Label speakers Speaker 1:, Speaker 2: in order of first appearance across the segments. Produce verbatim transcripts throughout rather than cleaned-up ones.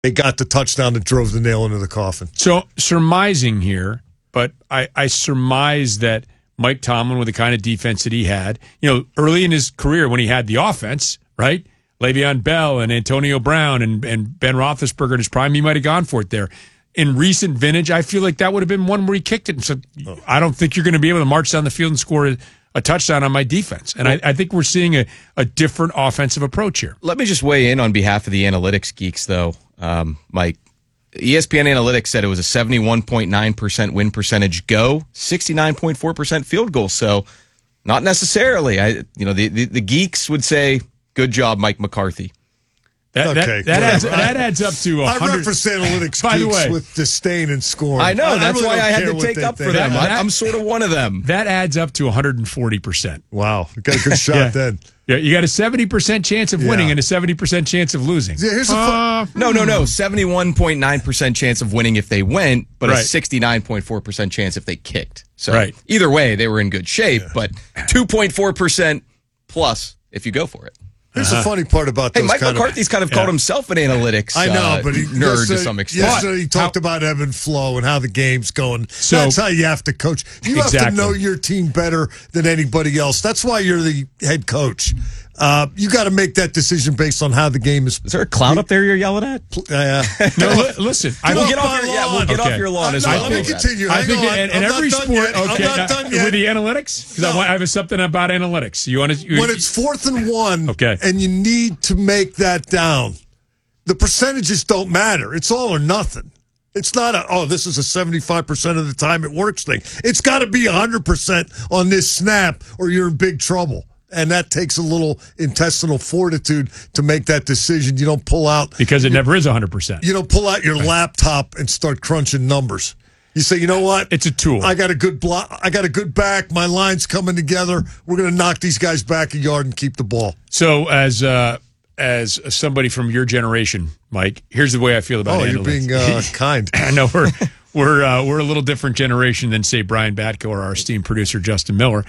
Speaker 1: they got the touchdown that drove the nail into the coffin.
Speaker 2: So, surmising here, but I, I surmise that Mike Tomlin, with the kind of defense that he had, you know, early in his career when he had the offense, right? Le'Veon Bell and Antonio Brown and, and Ben Roethlisberger in his prime, he might have gone for it there. In recent vintage, I feel like that would have been one where he kicked it and said, oh. I don't think you're going to be able to march down the field and score a, a touchdown on my defense. And I, I think we're seeing a, a different offensive approach here.
Speaker 3: Let me just weigh in on behalf of the analytics geeks, though, um, Mike. E S P N Analytics said it was a seventy-one point nine percent win percentage go, sixty-nine point four percent field goal. So not necessarily. I, you know, the, the, the geeks would say, good job, Mike McCarthy.
Speaker 2: That,
Speaker 1: okay,
Speaker 2: that, that, adds, that adds up to
Speaker 1: I
Speaker 2: one hundred.
Speaker 1: reference analytics
Speaker 2: By the
Speaker 1: geeks
Speaker 2: way,
Speaker 1: with disdain and scorn.
Speaker 3: I know.
Speaker 1: I
Speaker 3: that's
Speaker 1: really
Speaker 3: why I had to take up for them.
Speaker 2: That,
Speaker 3: I, I'm sort of one of them.
Speaker 2: That adds up to one hundred forty percent.
Speaker 1: Wow. You got a good shot
Speaker 2: yeah.
Speaker 1: then.
Speaker 2: Yeah, you got a seventy percent chance of winning
Speaker 1: yeah.
Speaker 2: and a seventy percent chance of losing.
Speaker 1: Yeah, here's a
Speaker 2: uh,
Speaker 1: fun-
Speaker 3: no, no, no. seventy-one point nine percent chance of winning if they went, but
Speaker 2: right.
Speaker 3: a sixty-nine point four percent chance if they kicked. So
Speaker 2: right.
Speaker 3: either way, they were in good shape,
Speaker 1: yeah.
Speaker 3: but two point four percent plus if you go for it.
Speaker 1: Here's
Speaker 2: uh-huh.
Speaker 1: the funny part about
Speaker 3: Hey,
Speaker 1: those
Speaker 3: Mike
Speaker 1: kind
Speaker 3: McCarthy's
Speaker 1: of,
Speaker 3: kind of
Speaker 2: yeah.
Speaker 3: called himself an analytics
Speaker 1: I know,
Speaker 3: uh,
Speaker 1: but he,
Speaker 3: nerd to some extent.
Speaker 1: Yesterday he talked
Speaker 2: How,
Speaker 1: about ebb and flow and how the game's going.
Speaker 2: So,
Speaker 1: That's how you have to coach. You
Speaker 2: exactly.
Speaker 1: have to know your team better than anybody else. That's why you're the head coach. Uh, you got to make that decision based on how the game is.
Speaker 3: Is there a clown up there you're yelling at?
Speaker 1: Uh,
Speaker 2: no, li- listen. I
Speaker 3: we'll
Speaker 2: will
Speaker 3: get off your, yeah, we'll get
Speaker 2: okay.
Speaker 3: off your lawn
Speaker 1: Uh,
Speaker 3: as
Speaker 1: no,
Speaker 3: well.
Speaker 1: let me continue.
Speaker 2: I
Speaker 1: Hang
Speaker 2: think
Speaker 1: on.
Speaker 2: in, in
Speaker 1: I'm
Speaker 2: every
Speaker 1: not done
Speaker 2: sport,
Speaker 1: yet. I'm
Speaker 2: okay,
Speaker 1: not
Speaker 2: now,
Speaker 1: done yet.
Speaker 2: with the analytics, because
Speaker 1: No.
Speaker 2: I, want, I have something about analytics. You want to? You,
Speaker 1: when it's fourth and one,
Speaker 2: okay.
Speaker 1: and you need to make that down, the percentages don't matter. It's all or nothing. It's not a, oh, this is a seventy-five percent of the time it works thing. It's got to be one hundred percent on this snap or you're in big trouble. And that takes a little intestinal fortitude to make that decision. You don't pull out.
Speaker 2: Because it never is one hundred percent.
Speaker 1: You don't pull out your laptop and start crunching numbers. You say, you know what?
Speaker 2: It's a tool.
Speaker 1: I got a good block. I got a good back. My line's coming together. We're going to knock these guys back a yard and keep the ball.
Speaker 2: So as uh, as somebody from your generation, Mike, here's the way I feel about
Speaker 1: Oh,
Speaker 2: analytics.
Speaker 1: you're being uh, kind.
Speaker 2: I know we're we're uh, we're a little different generation than say Brian Batko or our esteemed producer Justin Miller.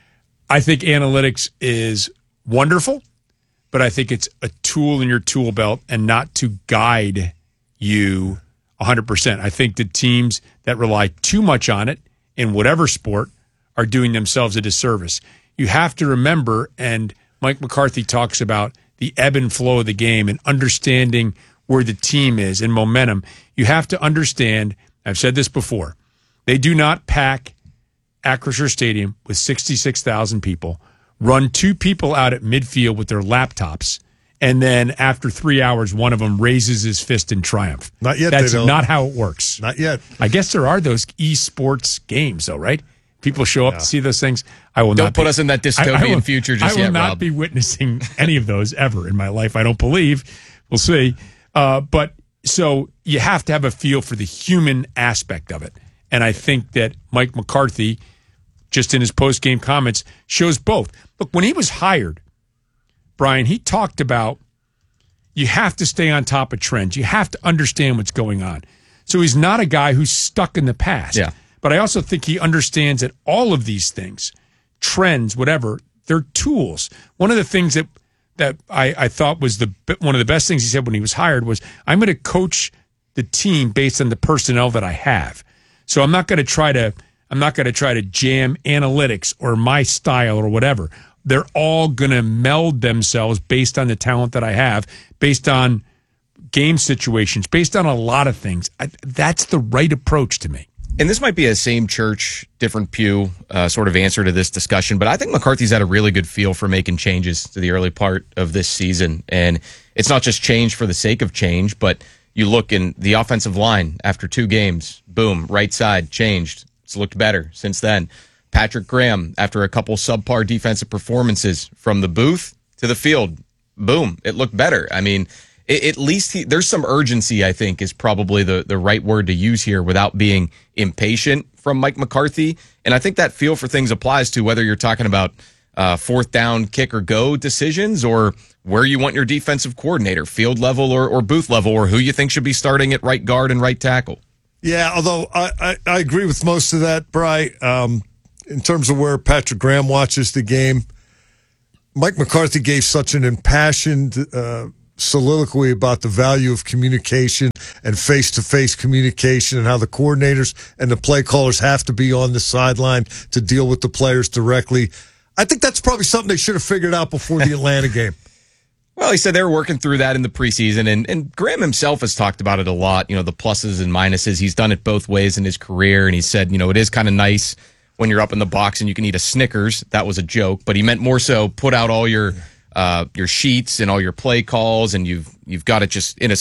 Speaker 2: I think analytics is wonderful, but I think it's a tool in your tool belt and not to guide you one hundred percent. I think the teams that rely too much on it in whatever sport are doing themselves a disservice. You have to remember, and Mike McCarthy talks about the ebb and flow of the game and understanding where the team is and momentum. You have to understand, I've said this before, they do not pack Acrisure Stadium with sixty-six thousand people, run two people out at midfield with their laptops, and then after three hours, one of them raises his fist in triumph.
Speaker 1: Not yet.
Speaker 2: That's
Speaker 1: they don't.
Speaker 2: not how it works.
Speaker 1: Not yet.
Speaker 2: I guess there are those esports games, though, right? People show up
Speaker 1: yeah.
Speaker 2: to see those things. I will
Speaker 3: Don't
Speaker 2: not
Speaker 3: put
Speaker 2: be,
Speaker 3: us in that dystopian
Speaker 2: I, I will,
Speaker 3: future just
Speaker 2: I will
Speaker 3: yet,
Speaker 2: not
Speaker 3: Rob.
Speaker 2: be witnessing any of those ever in my life. I don't believe. We'll see. Uh, but so you have to have a feel for the human aspect of it. And I think that Mike McCarthy, just in his post-game comments, shows both. Look, when he was hired, Brian, he talked about you have to stay on top of trends. You have to understand what's going on. So he's not a guy who's stuck in the past.
Speaker 3: Yeah.
Speaker 2: But I also think he understands that all of these things, trends, whatever, they're tools. One of the things that that I, I thought was the one of the best things he said when he was hired was, I'm going to coach the team based on the personnel that I have. So I'm not going to try to I'm not going to try to jam analytics or my style or whatever. They're all going to meld themselves based on the talent that I have, based on game situations, based on a lot of things. I, that's the right approach to me.
Speaker 3: And this might be a same church, different pew uh, sort of answer to this discussion, but I think McCarthy's had a really good feel for making changes to the early part of this season. And it's not just change for the sake of change, but you look in the offensive line after two games, boom, right side changed. It's looked better since then. Patrick Graham, after a couple subpar defensive performances from the booth to the field, boom, it looked better. I mean, it, at least he, there's some urgency, I think, is probably the, the right word to use here without being impatient from Mike McCarthy. And I think that feel for things applies to whether you're talking about uh, fourth down, kick or go decisions or where you want your defensive coordinator, field level or, or booth level, or who you think should be starting at right guard and right tackle.
Speaker 1: Yeah, although I, I, I agree with most of that, Bri. Um, in terms of where Patrick Graham watches the game, Mike McCarthy gave such an impassioned uh, soliloquy about the value of communication and face-to-face communication and how the coordinators and the play callers have to be on the sideline to deal with the players directly. I think that's probably something they should have figured out before the Atlanta game.
Speaker 3: Well, he said they were working through that in the preseason, and, and Graham himself has talked about it a lot, you know, the pluses and minuses. He's done it both ways in his career, and he said, you know, it is kind of nice when you're up in the box and you can eat a Snickers. That was a joke, but he meant more so put out all your uh, your sheets and all your play calls, and you've you've got it just in a,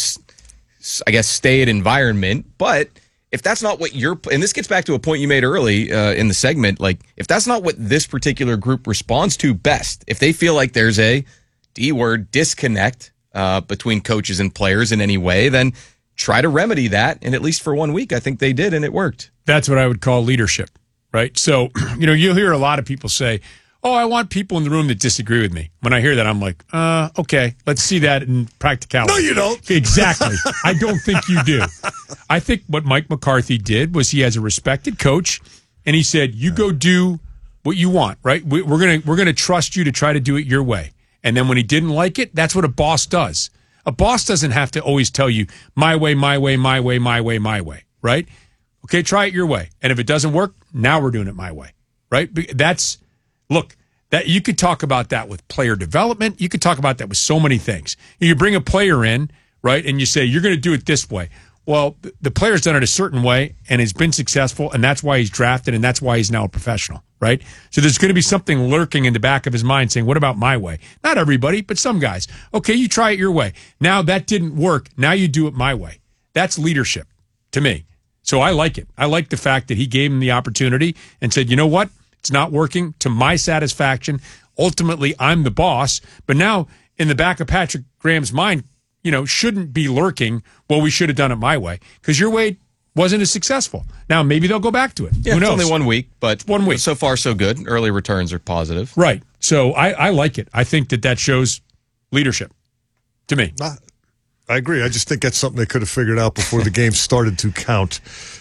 Speaker 3: I guess, stayed environment. But if that's not what you're, and this gets back to a point you made early uh, in the segment, like if that's not what this particular group responds to best, if they feel like there's a D word disconnect uh, between coaches and players in any way, then try to remedy that. And at least for one week, I think they did, and it worked.
Speaker 2: That's what I would call leadership, right? So, you know, you'll hear a lot of people say, oh, I want people in the room that disagree with me. When I hear that, I'm like, uh, okay, let's see that in practicality.
Speaker 1: No, you don't.
Speaker 2: Exactly. I don't think you do. I think what Mike McCarthy did was he has a respected coach, and he said, you go do what you want, right? We, we're going to we're gonna trust you to try to do it your way. And then when he didn't like it, that's what a boss does. A boss doesn't have to always tell you, my way, my way, my way, my way, my way, right? Okay, try it your way. And if it doesn't work, now we're doing it my way, right? That's, look, that you could talk about that with player development. You could talk about that with so many things. You bring a player in, right, and you say, you're going to do it this way. Well, the player's done it a certain way, and has been successful, and that's why he's drafted, and that's why he's now a professional, right? So there's going to be something lurking in the back of his mind saying, what about my way? Not everybody, but some guys. Okay, you try it your way. Now that didn't work. Now you do it my way. That's leadership to me. So I like it. I like the fact that he gave him the opportunity and said, you know what? It's not working to my satisfaction. Ultimately, I'm the boss. But now in the back of Patrick Graham's mind, you know, shouldn't be lurking, well, we should have done it my way, because your way wasn't as successful. Now, maybe they'll go back to it.
Speaker 3: Yeah,
Speaker 2: Who
Speaker 3: it's
Speaker 2: knows?
Speaker 3: only one week, but
Speaker 2: one week.
Speaker 3: So far, so good. Early returns are positive.
Speaker 2: Right. So I, I like it. I think that that shows leadership to me.
Speaker 1: I, I agree. I just think that's something they could have figured out before the game started to count.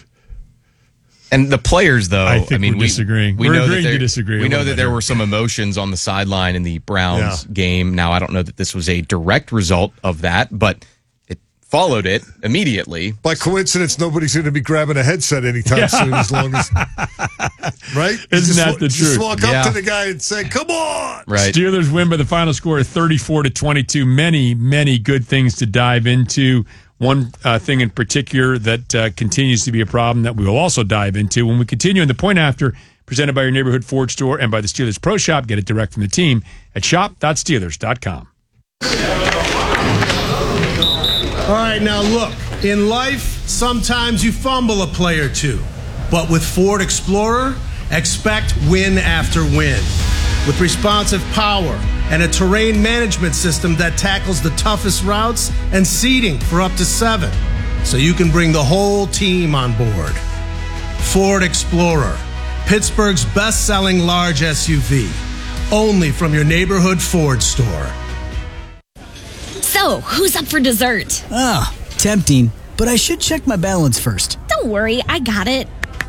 Speaker 3: And the players, though,
Speaker 2: I think
Speaker 3: I mean,
Speaker 2: we're
Speaker 3: we,
Speaker 2: disagreeing.
Speaker 3: we
Speaker 2: We're
Speaker 3: know
Speaker 2: agreeing
Speaker 3: that
Speaker 2: to
Speaker 3: there,
Speaker 2: disagree.
Speaker 3: We
Speaker 2: a
Speaker 3: know
Speaker 2: little
Speaker 3: that
Speaker 2: bit
Speaker 3: there
Speaker 2: here.
Speaker 3: were some emotions on the sideline in the Browns
Speaker 1: Yeah.
Speaker 3: game. Now, I don't know that this was a direct result of that, but it followed it immediately.
Speaker 1: By coincidence, nobody's going to be grabbing a headset anytime soon, as long as, right? You
Speaker 2: Isn't
Speaker 1: just
Speaker 2: that
Speaker 1: wa-
Speaker 2: the
Speaker 1: Just
Speaker 2: truth?
Speaker 1: walk
Speaker 3: Yeah.
Speaker 1: up to the guy and say, come on.
Speaker 3: Right.
Speaker 2: Steelers win by the final score of thirty-four to twenty-two. Many, many good things to dive into. One uh, thing in particular that uh, continues to be a problem that we will also dive into when we continue in the Point After, presented by your neighborhood Ford store and by the Steelers Pro Shop. Get it direct from the team at shop dot steelers dot com.
Speaker 4: All right, now look, in life, sometimes you fumble a play or two. But with Ford Explorer, expect win after win. With responsive power and a terrain management system that tackles the toughest routes and seating for up to seven, so you can bring the whole team on board. Ford Explorer, Pittsburgh's best-selling large S U V, only from your neighborhood Ford store.
Speaker 5: So, who's up for dessert?
Speaker 6: Ah, tempting, but I should check my balance first.
Speaker 5: Don't worry, I got it.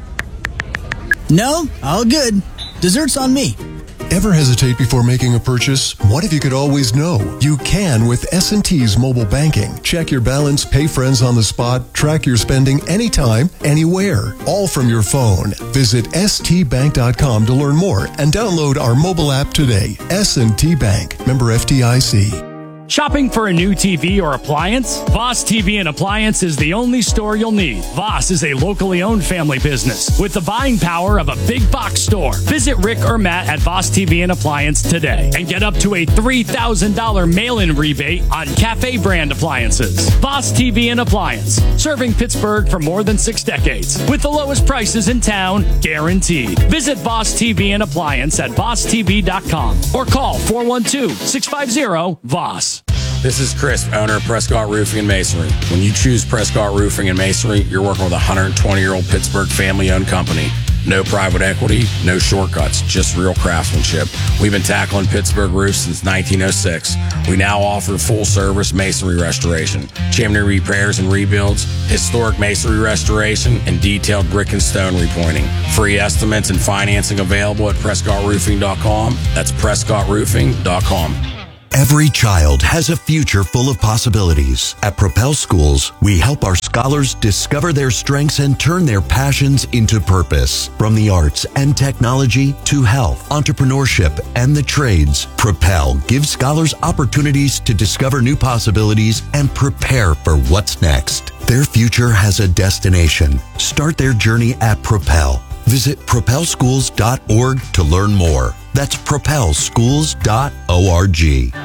Speaker 6: No, all good. Dessert's on me.
Speaker 7: Ever hesitate before making a purchase? What if you could always know? You can with S and T's mobile banking. Check your balance, pay friends on the spot, track your spending anytime, anywhere, all from your phone. Visit S T bank dot com to learn more and download our mobile app today. S and T Bank, member F D I C.
Speaker 8: Shopping for a new T V or appliance? Voss T V and Appliance is the only store you'll need. Voss is a locally owned family business with the buying power of a big box store. Visit Rick or Matt at Voss T V and Appliance today and get up to a three thousand dollars mail-in rebate on Cafe brand appliances. Voss T V and Appliance, serving Pittsburgh for more than six decades with the lowest prices in town, guaranteed. Visit Voss T V and Appliance at voss t v dot com or call four one two, six five zero, Voss.
Speaker 9: This is Chris, owner of Prescott Roofing and Masonry. When you choose Prescott Roofing and Masonry, you're working with a one hundred twenty-year-old Pittsburgh family-owned company. No private equity, no shortcuts, just real craftsmanship. We've been tackling Pittsburgh roofs since nineteen oh six. We now offer full-service masonry restoration, chimney repairs and rebuilds, historic masonry restoration, and detailed brick and stone repointing. Free estimates and financing available at prescott roofing dot com. That's prescott roofing dot com.
Speaker 10: Every child has a future full of possibilities. At Propel Schools, we help our scholars discover their strengths and turn their passions into purpose. From the arts and technology to health, entrepreneurship, and the trades, Propel gives scholars opportunities to discover new possibilities and prepare for what's next. Their future has a destination. Start their journey at Propel. Visit propel schools dot org to learn more. That's propel schools dot org.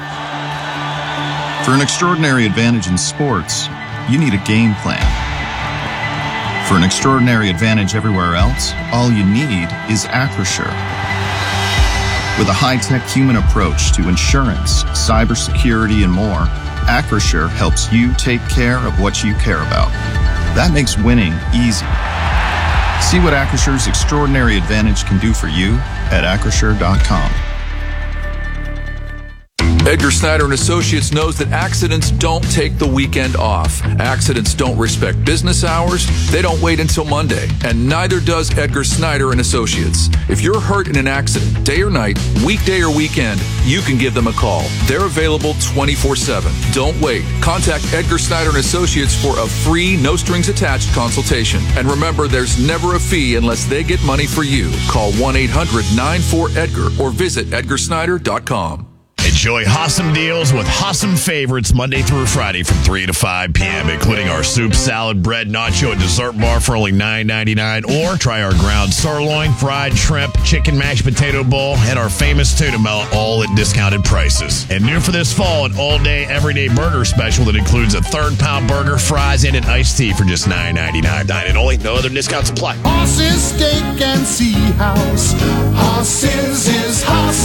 Speaker 11: For an extraordinary advantage in sports, you need a game plan. For an extraordinary advantage everywhere else, all you need is Acrisure. With a high-tech human approach to insurance, cybersecurity, and more, Acrisure helps you take care of what you care about. That makes winning easy. See what Acrisure's extraordinary advantage can do for you at acrisure dot com.
Speaker 12: Edgar Snyder and Associates knows that accidents don't take the weekend off. Accidents don't respect business hours. They don't wait until Monday. And neither does Edgar Snyder and Associates. If you're hurt in an accident, day or night, weekday or weekend, you can give them a call. They're available twenty-four seven. Don't wait. Contact Edgar Snyder and Associates for a free, no-strings-attached consultation. And remember, there's never a fee unless they get money for you. Call one eight hundred nine four EDGAR or visit edgar snyder dot com.
Speaker 13: Enjoy awesome deals with awesome favorites Monday through Friday from three to five p.m., including our soup, salad, bread, nacho, and dessert bar for only nine ninety-nine. Or try our ground sirloin, fried shrimp, chicken mashed potato bowl, and our famous tuna melt, all at discounted prices. And new for this fall, an all-day, everyday burger special that includes a third-pound burger, fries, and an iced tea for just nine ninety-nine. Dine in only. No other discounts apply.
Speaker 14: Hoss's Steak and Sea House. Hoss's is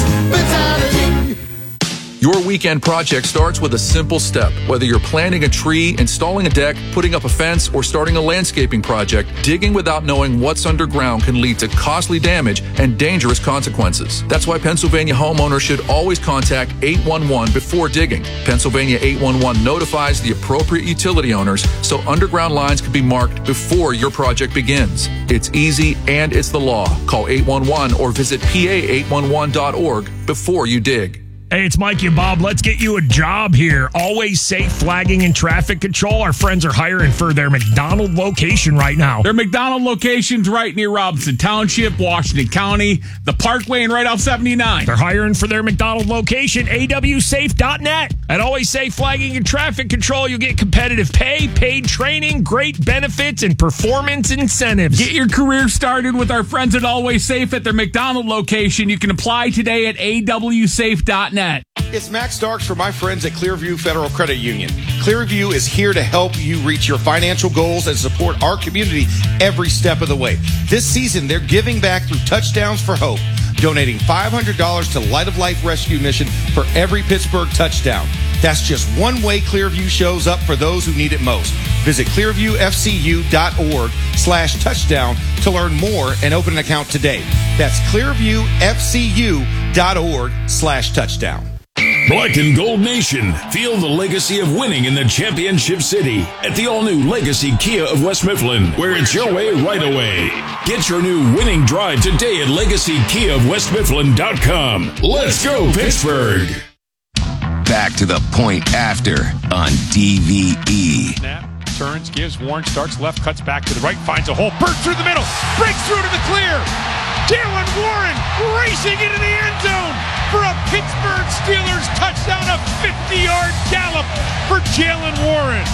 Speaker 14: hospitality.
Speaker 12: Your weekend project starts with a simple step. Whether you're planting a tree, installing a deck, putting up a fence, or starting a landscaping project, digging without knowing what's underground can lead to costly damage and dangerous consequences. That's why Pennsylvania homeowners should always contact eight one one before digging. Pennsylvania eight one one notifies the appropriate utility owners so underground lines can be marked before your project begins. It's easy and it's the law. Call eight one one or visit P A eight one one dot org before you dig.
Speaker 15: Hey, it's Mikey and Bob. Let's get you a job here. Always Safe Flagging and Traffic Control. Our friends are hiring for their McDonald location right now.
Speaker 16: Their McDonald location's right near Robinson Township, Washington County, the Parkway, and right off seventy-nine.
Speaker 15: They're hiring for their McDonald location, A W safe dot net. At Always Safe Flagging and Traffic Control, you'll get competitive pay, paid training, great benefits, and performance incentives.
Speaker 16: Get your career started with our friends at Always Safe at their McDonald location. You can apply today at A W safe dot net.
Speaker 17: It's Max Starks for my friends at Clearview Federal Credit Union. Clearview is here to help you reach your financial goals and support our community every step of the way. This season, they're giving back through Touchdowns for Hope, donating five hundred dollars to Light of Life Rescue Mission for every Pittsburgh touchdown. That's just one way Clearview shows up for those who need it most. Visit clearview f c u dot org slash touchdown to learn more and open an account today. That's clearview f c u dot org slash touchdown.
Speaker 18: Black and Gold Nation, feel the legacy of winning in the championship city at the all-new Legacy Kia of West Mifflin, where it's your way right away. Get your new winning drive today at legacy kia of west mifflin dot com. Let's go, Pittsburgh!
Speaker 19: Back to the point after on D V E.
Speaker 2: Snap, turns, gives, Warren starts left, cuts back to the right, finds a hole, bursts through the middle, breaks through to the clear. Jaylen Warren racing into the end zone for a Pittsburgh Steelers touchdown, a fifty-yard gallop for Jaylen Warren.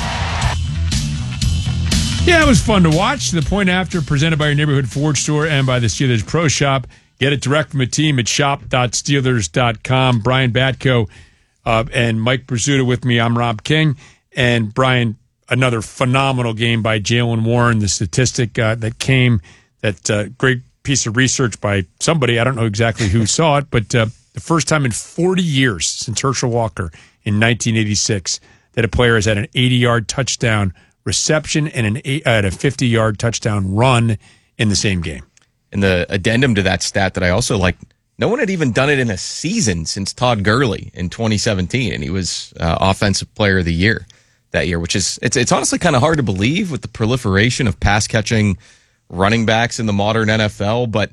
Speaker 2: Yeah, it was fun to watch. The Point After, presented by your neighborhood Ford store and by the Steelers Pro Shop. Get it direct from a team at shop dot steelers dot com. Brian Batko uh, and Mike Brazuta with me. I'm Rob King. And Brian, another phenomenal game by Jaylen Warren. The statistic uh, that came, that uh, great piece of research by somebody, I don't know exactly who saw it, but uh, the first time in forty years since Herschel Walker in nineteen eighty-six that a player has had an eighty-yard touchdown reception and an eight, uh, a fifty-yard touchdown run in the same game.
Speaker 3: And the addendum to that stat that I also like, no one had even done it in a season since Todd Gurley in twenty seventeen, and he was uh, Offensive Player of the Year that year, which is, it's it's honestly kind of hard to believe with the proliferation of pass-catching running backs in the modern N F L, but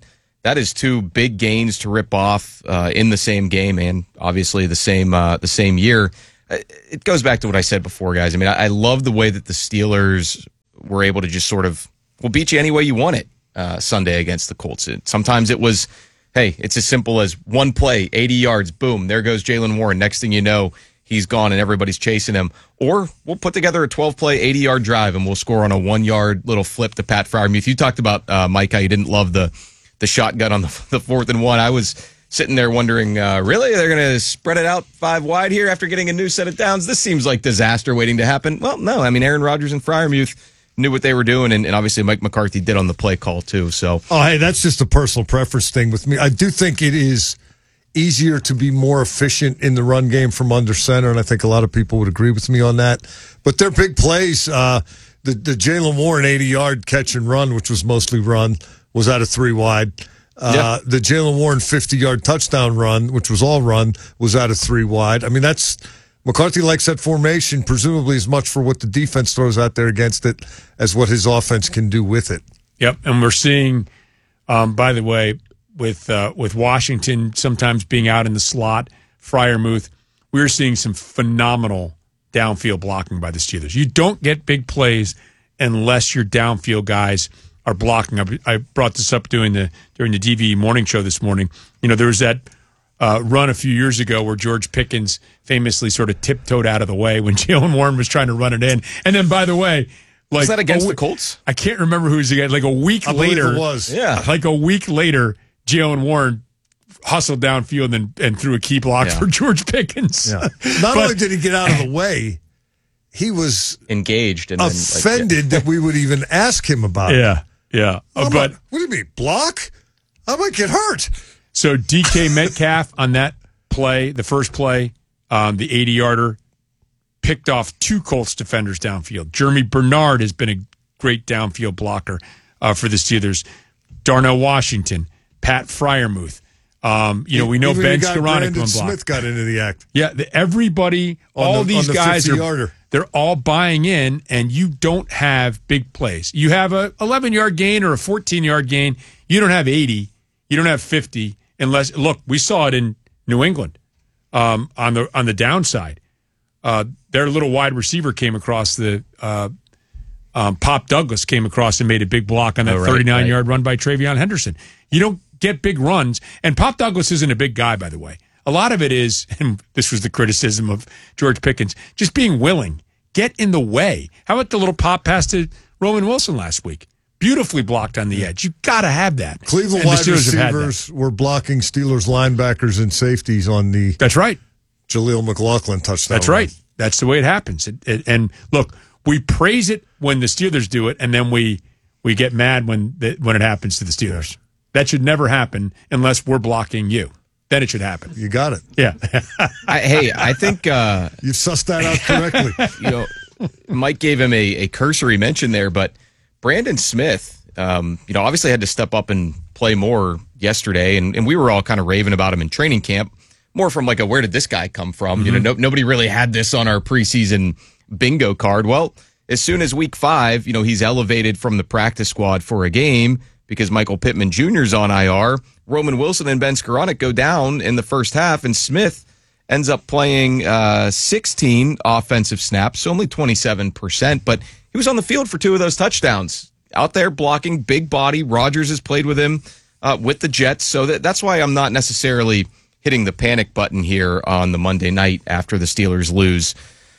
Speaker 3: That is two big gains to rip off uh, in the same game, and obviously the same uh, the same year. It goes back to what I said before, guys. I mean, I, I love the way that the Steelers were able to just sort of, we'll beat you any way you want it uh, Sunday against the Colts. It, sometimes it was, hey, it's as simple as one play, eighty yards, boom, there goes Jaylen Warren. Next thing you know, he's gone and everybody's chasing him. Or we'll put together a twelve-play, eighty-yard drive and we'll score on a one-yard little flip to Pat Freiermuth. You talked about, uh, Mike, how you didn't love the the shotgun on the, the fourth and one. I was sitting there wondering, uh, really? They're going to spread it out five wide here after getting a new set of downs? This seems like disaster waiting to happen. Well, no. I mean, Aaron Rodgers and Freiermuth knew what they were doing, and, and obviously Mike McCarthy did on the play call, too. So,
Speaker 1: oh, hey, that's just a personal preference thing with me. I do think it is easier to be more efficient in the run game from under center, and I think a lot of people would agree with me on that. But they're big plays. Uh, the the Jaylen Warren eighty-yard catch and run, which was mostly run, was out of three wide. Uh, yep. The Jaylen Warren fifty-yard touchdown run, which was all run, was out of three wide. I mean, that's McCarthy likes that formation, presumably as much for what the defense throws out there against it as what his offense can do with it.
Speaker 2: Yep, and we're seeing, um, by the way, with uh, with Washington sometimes being out in the slot, Freiermuth, we're seeing some phenomenal downfield blocking by the Steelers. You don't get big plays unless your downfield guys are blocking. I brought this up during the during the D V E morning show this morning. You know, there was that uh, run a few years ago where George Pickens famously sort of tiptoed out of the way when Jaylen Warren was trying to run it in. And then, by the way, like
Speaker 3: was that against
Speaker 2: a,
Speaker 3: the Colts?
Speaker 2: I can't remember who was against. Like a week
Speaker 1: I
Speaker 2: later,
Speaker 1: it was.
Speaker 3: Yeah,
Speaker 2: like a week later, Jaylen Warren hustled downfield and and threw a key block
Speaker 3: Yeah.
Speaker 2: for George Pickens.
Speaker 1: Yeah. Not
Speaker 2: But-
Speaker 1: only did he get out of the way, he was
Speaker 3: engaged and
Speaker 1: offended
Speaker 3: then, like,
Speaker 1: that we would even ask him about it.
Speaker 2: Yeah, yeah.
Speaker 1: I'm
Speaker 2: but
Speaker 1: like, what do you mean, block? I might get hurt.
Speaker 2: So D K Metcalf on that play, the first play, um, the eighty-yarder, picked off two Colts defenders downfield. Jeremy Bernard has been a great downfield blocker uh, for the Steelers. Darnell Washington, Pat Freiermuth. Um, you know, we know
Speaker 1: Even
Speaker 2: Ben
Speaker 1: the guy
Speaker 2: Skoranek
Speaker 1: Brandon
Speaker 2: can block.
Speaker 1: Smith got into the act.
Speaker 2: Yeah, the, everybody,
Speaker 1: On
Speaker 2: all
Speaker 1: the-
Speaker 2: these
Speaker 1: on the
Speaker 2: guys are
Speaker 1: fifty-yarder.
Speaker 2: they're all buying in, and you don't have big plays. You have a eleven-yard gain or a fourteen-yard gain. You don't have eighty. You don't have fifty unless look. We saw it in New England um, on the on the downside. Uh, their little wide receiver came across the uh, um, Pop Douglas came across and made a big block on that
Speaker 3: Oh, right,
Speaker 2: thirty-nine-yard
Speaker 3: right.
Speaker 2: run by Travion Henderson. You don't get big runs, and Pop Douglas isn't a big guy, by the way. A lot of it is, and this was the criticism of George Pickens, just being willing. Get in the way. How about the little pop pass to Roman Wilson last week? Beautifully blocked on the edge. You got to have that.
Speaker 1: Cleveland
Speaker 2: And the
Speaker 1: wide
Speaker 2: Steelers have had that.
Speaker 1: receivers were blocking Steelers linebackers and safeties on the
Speaker 2: That's right.
Speaker 1: Jaleel McLaughlin touchdown.
Speaker 2: That's right. That's the way it happens. It, it, and look, we praise it when the Steelers do it, and then we we get mad when the, when it happens to the Steelers. That should never happen unless we're blocking you. Then it should happen.
Speaker 1: You got it.
Speaker 2: Yeah.
Speaker 3: I, hey, I think uh,
Speaker 1: you sussed that out correctly.
Speaker 3: You know, Mike gave him a, a cursory mention there, but Brandon Smith, um, you know, obviously had to step up and play more yesterday, and, and we were all kind of raving about him in training camp, more from like a where did this guy come from?
Speaker 2: Mm-hmm.
Speaker 3: You know, no, nobody really had this on our preseason bingo card. Well, as soon as week five, you know, he's elevated from the practice squad for a game because Michael Pittman Junior's on I R. Roman Wilson and Ben Skoranek go down in the first half, and Smith ends up playing uh, sixteen offensive snaps, so only twenty-seven percent, but he was on the field for two of those touchdowns. Out there blocking, big body. Rodgers has played with him uh, with the Jets, so that, that's why I'm not necessarily hitting the panic button here on the Monday night after the Steelers lose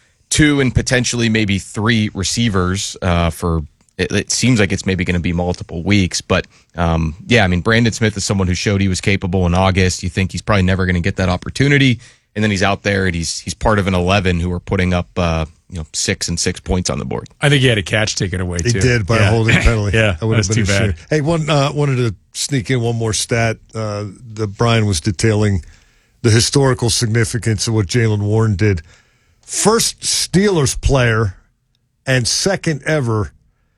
Speaker 3: two and potentially maybe three receivers uh, for it, it seems like it's maybe going to be multiple weeks. But, um, yeah, I mean, Brandon Smith is someone who showed he was capable in August. You think he's probably never going to get that opportunity. And then he's out there and he's he's part of an eleven who are putting up uh, you know six and six points on the board.
Speaker 2: I think he had a catch taken away, too.
Speaker 1: He did by
Speaker 2: yeah.
Speaker 1: a holding penalty.
Speaker 2: yeah,
Speaker 1: that would have
Speaker 2: that's
Speaker 1: been
Speaker 2: too
Speaker 1: a
Speaker 2: bad.
Speaker 1: shame. Hey, one uh, wanted to sneak in one more stat. Uh, the Brian was detailing the historical significance of what Jaylen Warren did. First Steelers player and second ever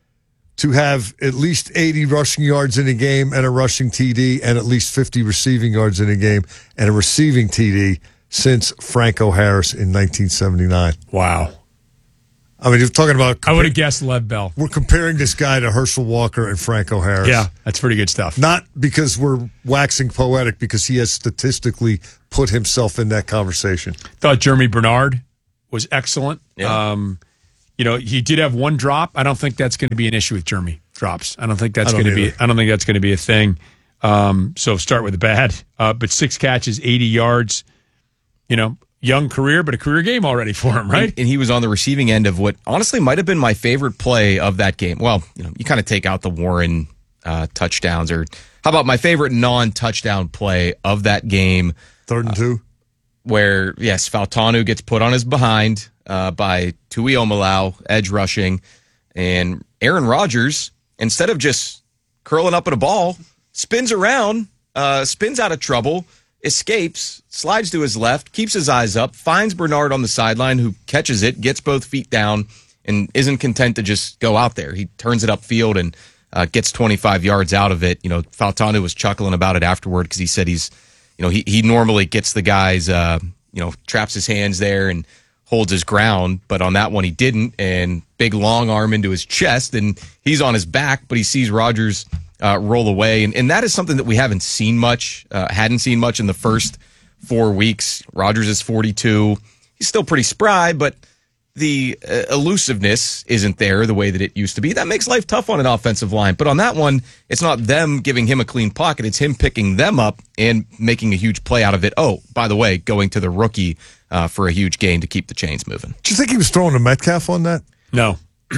Speaker 1: to have at least eighty rushing yards in a game and a rushing T D and at least fifty receiving yards in a game and a receiving T D since Franco Harris in nineteen seventy-nine.
Speaker 2: Wow.
Speaker 1: I mean, you're talking about.
Speaker 2: I would have guessed Lev Bell.
Speaker 1: We're comparing this guy to Herschel Walker and Franco Harris.
Speaker 2: Yeah, that's pretty good stuff.
Speaker 1: Not because we're waxing poetic, because he has statistically put himself in that conversation.
Speaker 2: Thought Jeremy Bernard was excellent.
Speaker 3: Yeah.
Speaker 2: Um, you know, he did have one drop. I don't think that's going to be an issue with Jeremy drops. I don't think that's
Speaker 1: I don't
Speaker 2: going to be.
Speaker 1: either.
Speaker 2: I don't think that's going to be a thing. Um, so start with the bad. Uh, but six catches, eighty yards. You know, young career, but a career game already for him, right?
Speaker 3: And, and he was on the receiving end of what honestly might have been my favorite play of that game. Well, you know, you kind of take out the Warren uh, touchdowns, or how about my favorite non-touchdown play of that game?
Speaker 1: Third and two.
Speaker 3: Uh, where, yes, Fautanu gets put on his behind uh, by Tui Omalau, edge rushing, and Aaron Rodgers, instead of just curling up in a ball, spins around, uh, spins out of trouble, escapes, slides to his left, keeps his eyes up, finds Bernard on the sideline, who catches it, gets both feet down, and isn't content to just go out there. He turns it upfield and uh, gets twenty-five yards out of it. You know, Fautanu was chuckling about it afterward because he said he's, you know, he, he normally gets the guys, uh, you know, traps his hands there and holds his ground, but on that one he didn't, and big long arm into his chest, and he's on his back, but he sees Rodgers Uh, roll away. And, and that is something that we haven't seen much, uh, hadn't seen much in the first four weeks. Rodgers is forty-two. He's still pretty spry, but the uh, elusiveness isn't there the way that it used to be. That makes life tough on an offensive line. But on that one, it's not them giving him a clean pocket. It's him picking them up and making a huge play out of it. Oh, by the way, going to the rookie uh, for a huge gain to keep the chains moving.
Speaker 1: Do you think he was throwing a Metcalf on that?
Speaker 2: No.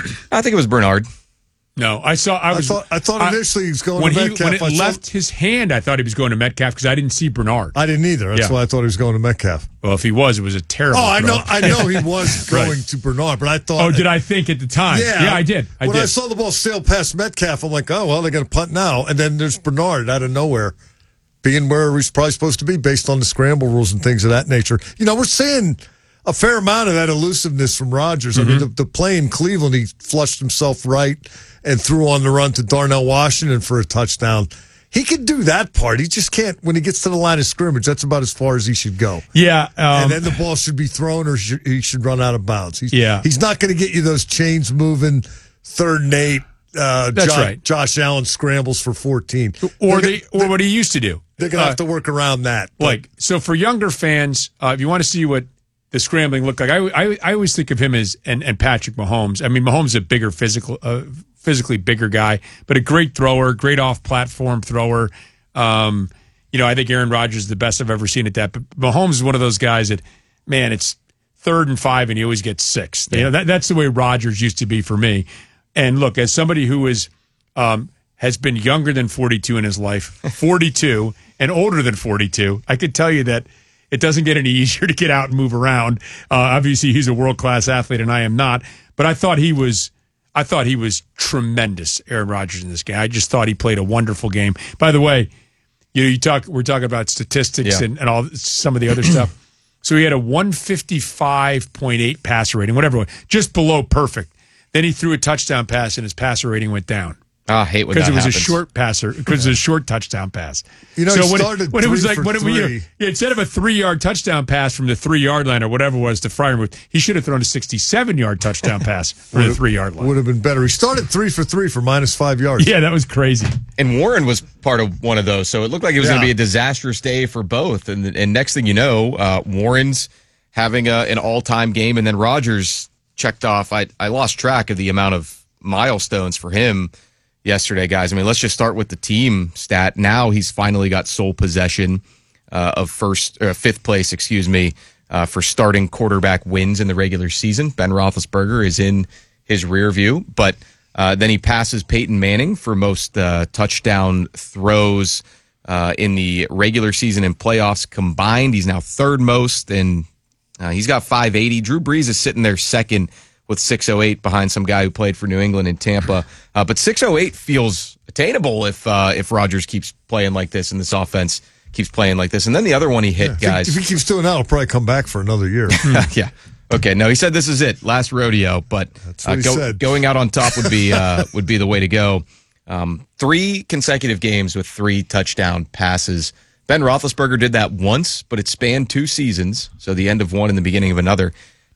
Speaker 3: I think it was Bernard.
Speaker 2: No, I saw. I was.
Speaker 1: I thought, I thought initially he was going
Speaker 2: when
Speaker 1: to
Speaker 2: he,
Speaker 1: Metcalf.
Speaker 2: When it
Speaker 1: I saw-
Speaker 2: left his hand, I thought he was going to Metcalf because I didn't see Bernard.
Speaker 1: I didn't either. That's
Speaker 2: Yeah.
Speaker 1: why I thought he was going to Metcalf.
Speaker 2: Well, if he was, it was a terrible.
Speaker 1: Oh, I
Speaker 2: throw.
Speaker 1: know, I know he was
Speaker 2: Right.
Speaker 1: going to Bernard, but I thought.
Speaker 2: Oh, did I think at the time?
Speaker 1: Yeah,
Speaker 2: yeah I did. I
Speaker 1: when
Speaker 2: did.
Speaker 1: I saw the ball sail past Metcalf, I'm like, oh well, they're going to punt now, and then there's Bernard out of nowhere, being where he's probably supposed to be based on the scramble rules and things of that nature. You know, we're seeing a fair amount of that elusiveness from Rodgers. I mean,
Speaker 2: Mm-hmm.
Speaker 1: the, the play in Cleveland, he flushed himself right and threw on the run to Darnell Washington for a touchdown. He can do that part. He just can't, when he gets to the line of scrimmage, that's about as far as he should go.
Speaker 2: Yeah. Um,
Speaker 1: and then the ball should be thrown or sh- he should run out of bounds. He's,
Speaker 2: Yeah.
Speaker 1: He's not going to get you those chains moving, third and eight. Uh,
Speaker 2: That's
Speaker 1: Josh,
Speaker 2: right.
Speaker 1: Josh Allen scrambles for fourteen.
Speaker 2: or
Speaker 1: They're
Speaker 2: the or what he used to do.
Speaker 1: They're going to
Speaker 2: Uh,
Speaker 1: have to work around that. But
Speaker 2: Like, so for younger fans, uh, if you want to see what the scrambling looked like, I, I, I always think of him as, and, and Patrick Mahomes. I mean, Mahomes is a bigger physical, uh, physically bigger guy, but a great thrower, great off-platform thrower. Um, you know, I think Aaron Rodgers is the best I've ever seen at that. But Mahomes is one of those guys that, man, it's third and five and he always gets six. You know, that, that's the way Rodgers used to be for me. And look, as somebody who is, um, has been younger than forty-two in his life, forty-two, and older than forty-two, I could tell you that it doesn't get any easier to get out and move around. Uh, obviously, he's a world-class athlete, and I am not. But I thought he was, I thought he was tremendous, Aaron Rodgers, in this game. I just thought he played a wonderful game. By the way, you know, you talk, we're talking about statistics
Speaker 3: Yeah.
Speaker 2: and, and all some of the other stuff. So he had a one fifty-five point eight passer rating, whatever, it was, just below perfect. Then he threw a touchdown pass, and his passer rating went down.
Speaker 3: Ah, I hate when
Speaker 2: Because
Speaker 3: that
Speaker 2: it was
Speaker 3: happens.
Speaker 2: a short passer, because it was a short touchdown pass.
Speaker 1: You know,
Speaker 2: so
Speaker 1: he
Speaker 2: when,
Speaker 1: started
Speaker 2: it, when it was
Speaker 1: three
Speaker 2: like
Speaker 1: for
Speaker 2: when it, you know,
Speaker 1: three.
Speaker 2: yeah, instead of a three-yard touchdown pass from the three-yard line or whatever it was to Freiermuth, he should have thrown a sixty-seven-yard touchdown pass from the three-yard line.
Speaker 1: would have been better. He started three for three for minus five yards.
Speaker 2: Yeah, that was crazy.
Speaker 3: And Warren was part of one of those, so it looked like it was going
Speaker 1: Yeah.
Speaker 3: to be a disastrous day for both. And and next thing you know, uh, Warren's having a, an all-time game, and then Rodgers checked off. I I lost track of the amount of milestones for him yesterday, guys. I mean, let's just start with the team stat. Now he's finally got sole possession uh, of first, uh, fifth place, excuse me, uh, for starting quarterback wins in the regular season. Ben Roethlisberger is in his rear view, but uh, then he passes Peyton Manning for most uh, touchdown throws uh, in the regular season and playoffs combined. He's now third most, and uh, he's got five eighty. Drew Brees is sitting there second with six oh eight behind some guy who played for New England in Tampa. Uh, but six oh eight feels attainable if uh, if Rodgers keeps playing like this and this offense keeps playing like this. And then the other one he hit,
Speaker 1: If he-
Speaker 3: guys.
Speaker 1: If he keeps doing that, he'll probably come back for another year.
Speaker 3: yeah. Okay. No, he said this is it, last rodeo. But
Speaker 1: what
Speaker 3: uh,
Speaker 1: he
Speaker 3: go-
Speaker 1: said.
Speaker 3: going out on top would be uh, would be the way to go. Um, three consecutive games with three touchdown passes. Ben Roethlisberger did that once, but it spanned two seasons, so the end of one and the beginning of another.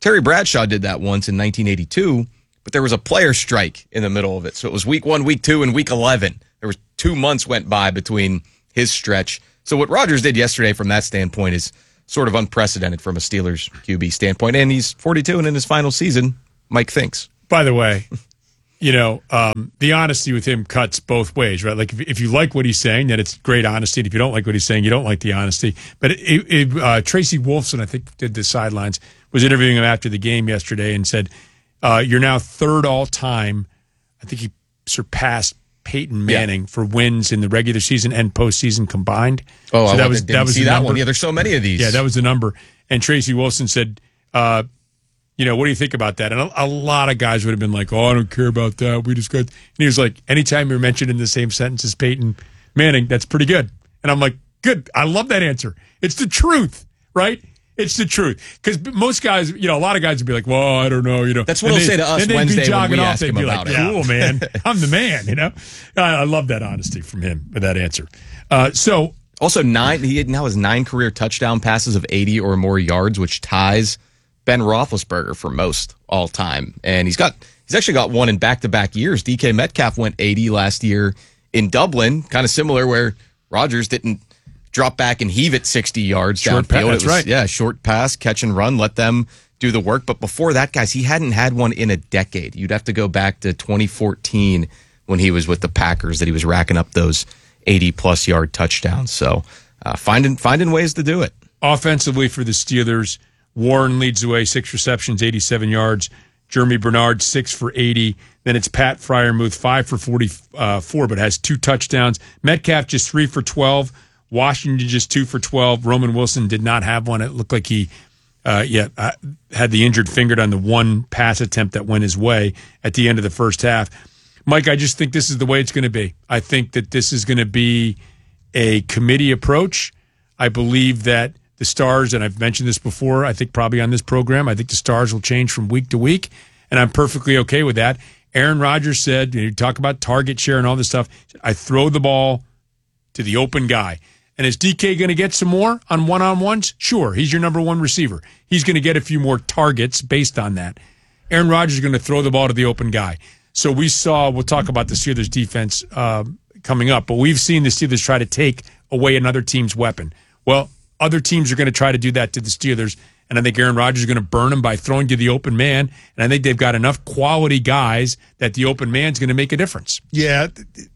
Speaker 3: Terry Bradshaw did that once in nineteen eighty-two, but there was a player strike in the middle of it. So it was week one, week two, and week eleven. There was two months went by between his stretch. So what Rodgers did yesterday from that standpoint is sort of unprecedented from a Steelers Q B standpoint. And he's forty-two and in his final season, Mike thinks.
Speaker 2: By the way, you know, um, the honesty with him cuts both ways, right? Like if, if you like what he's saying, then it's great honesty. And if you don't like what he's saying, you don't like the honesty. But it, it, uh, Tracy Wolfson, I think, did the sidelines, was interviewing him after the game yesterday and said, uh, you're now third all time. I think he surpassed Peyton Manning yeah. for wins in the regular season and postseason combined.
Speaker 3: Oh,
Speaker 2: so
Speaker 3: I
Speaker 2: that was,
Speaker 3: didn't
Speaker 2: that was
Speaker 3: see
Speaker 2: the
Speaker 3: that
Speaker 2: number.
Speaker 3: one. Yeah, there's so many of these.
Speaker 2: Yeah, that was the number. And Tracy Wolfson said, uh, you know, what do you think about that? And a, a lot of guys would have been like, oh, I don't care about that. We just got. And he was like, anytime you're mentioned in the same sentence as Peyton Manning, that's pretty good. And I'm like, good. I love that answer. It's the truth, right? It's the truth. Because most guys, you know, a lot of guys would be like, well, I don't know, you know.
Speaker 3: That's what he'll say to us Wednesday be when we off, ask him
Speaker 2: be
Speaker 3: about
Speaker 2: like,
Speaker 3: it.
Speaker 2: cool, man. I'm the man, you know. I, I love that honesty from him with that answer. Uh, so.
Speaker 3: Also, nine. He now has nine career touchdown passes of eighty or more yards, which ties Ben Roethlisberger for most all time. And he's got he's actually got one in back-to-back years. D K Metcalf went eighty last year in Dublin, kind of similar where Rodgers didn't drop back and heave it sixty yards
Speaker 2: short
Speaker 3: downfield.
Speaker 2: Pass, that's
Speaker 3: it was,
Speaker 2: right.
Speaker 3: Yeah, short pass, catch and run, let them do the work. But before that, guys, he hadn't had one in a decade. You'd have to go back to twenty fourteen when he was with the Packers that he was racking up those eighty-plus yard touchdowns. So uh, finding finding ways to do it.
Speaker 2: Offensively for the Steelers, Warren leads the way, six receptions, eighty-seven yards. Jeremy Bernard, six for eighty. Then it's Pat Freiermuth, five for forty-four, but has two touchdowns. Metcalf just three for twelve. Washington just two for twelve. Roman Wilson did not have one. It looked like he uh, yeah, uh, had the injured finger on the one pass attempt that went his way at the end of the first half. Mike, I just think this is the way it's going to be. I think that this is going to be a committee approach. I believe that the stars, and I've mentioned this before, I think probably on this program, I think the stars will change from week to week, and I'm perfectly okay with that. Aaron Rodgers said, you talk about target share and all this stuff, I throw the ball to the open guy. And is D K going to get some more on one-on-ones? Sure, he's your number one receiver. He's going to get a few more targets based on that. Aaron Rodgers is going to throw the ball to the open guy. So we saw, we'll talk about the Steelers defense uh, coming up, but we've seen the Steelers try to take away another team's weapon. Well, other teams are going to try to do that to the Steelers, and I think Aaron Rodgers is going to burn them by throwing to the open man, and I think they've got enough quality guys that the open man's going to make a difference.
Speaker 1: Yeah,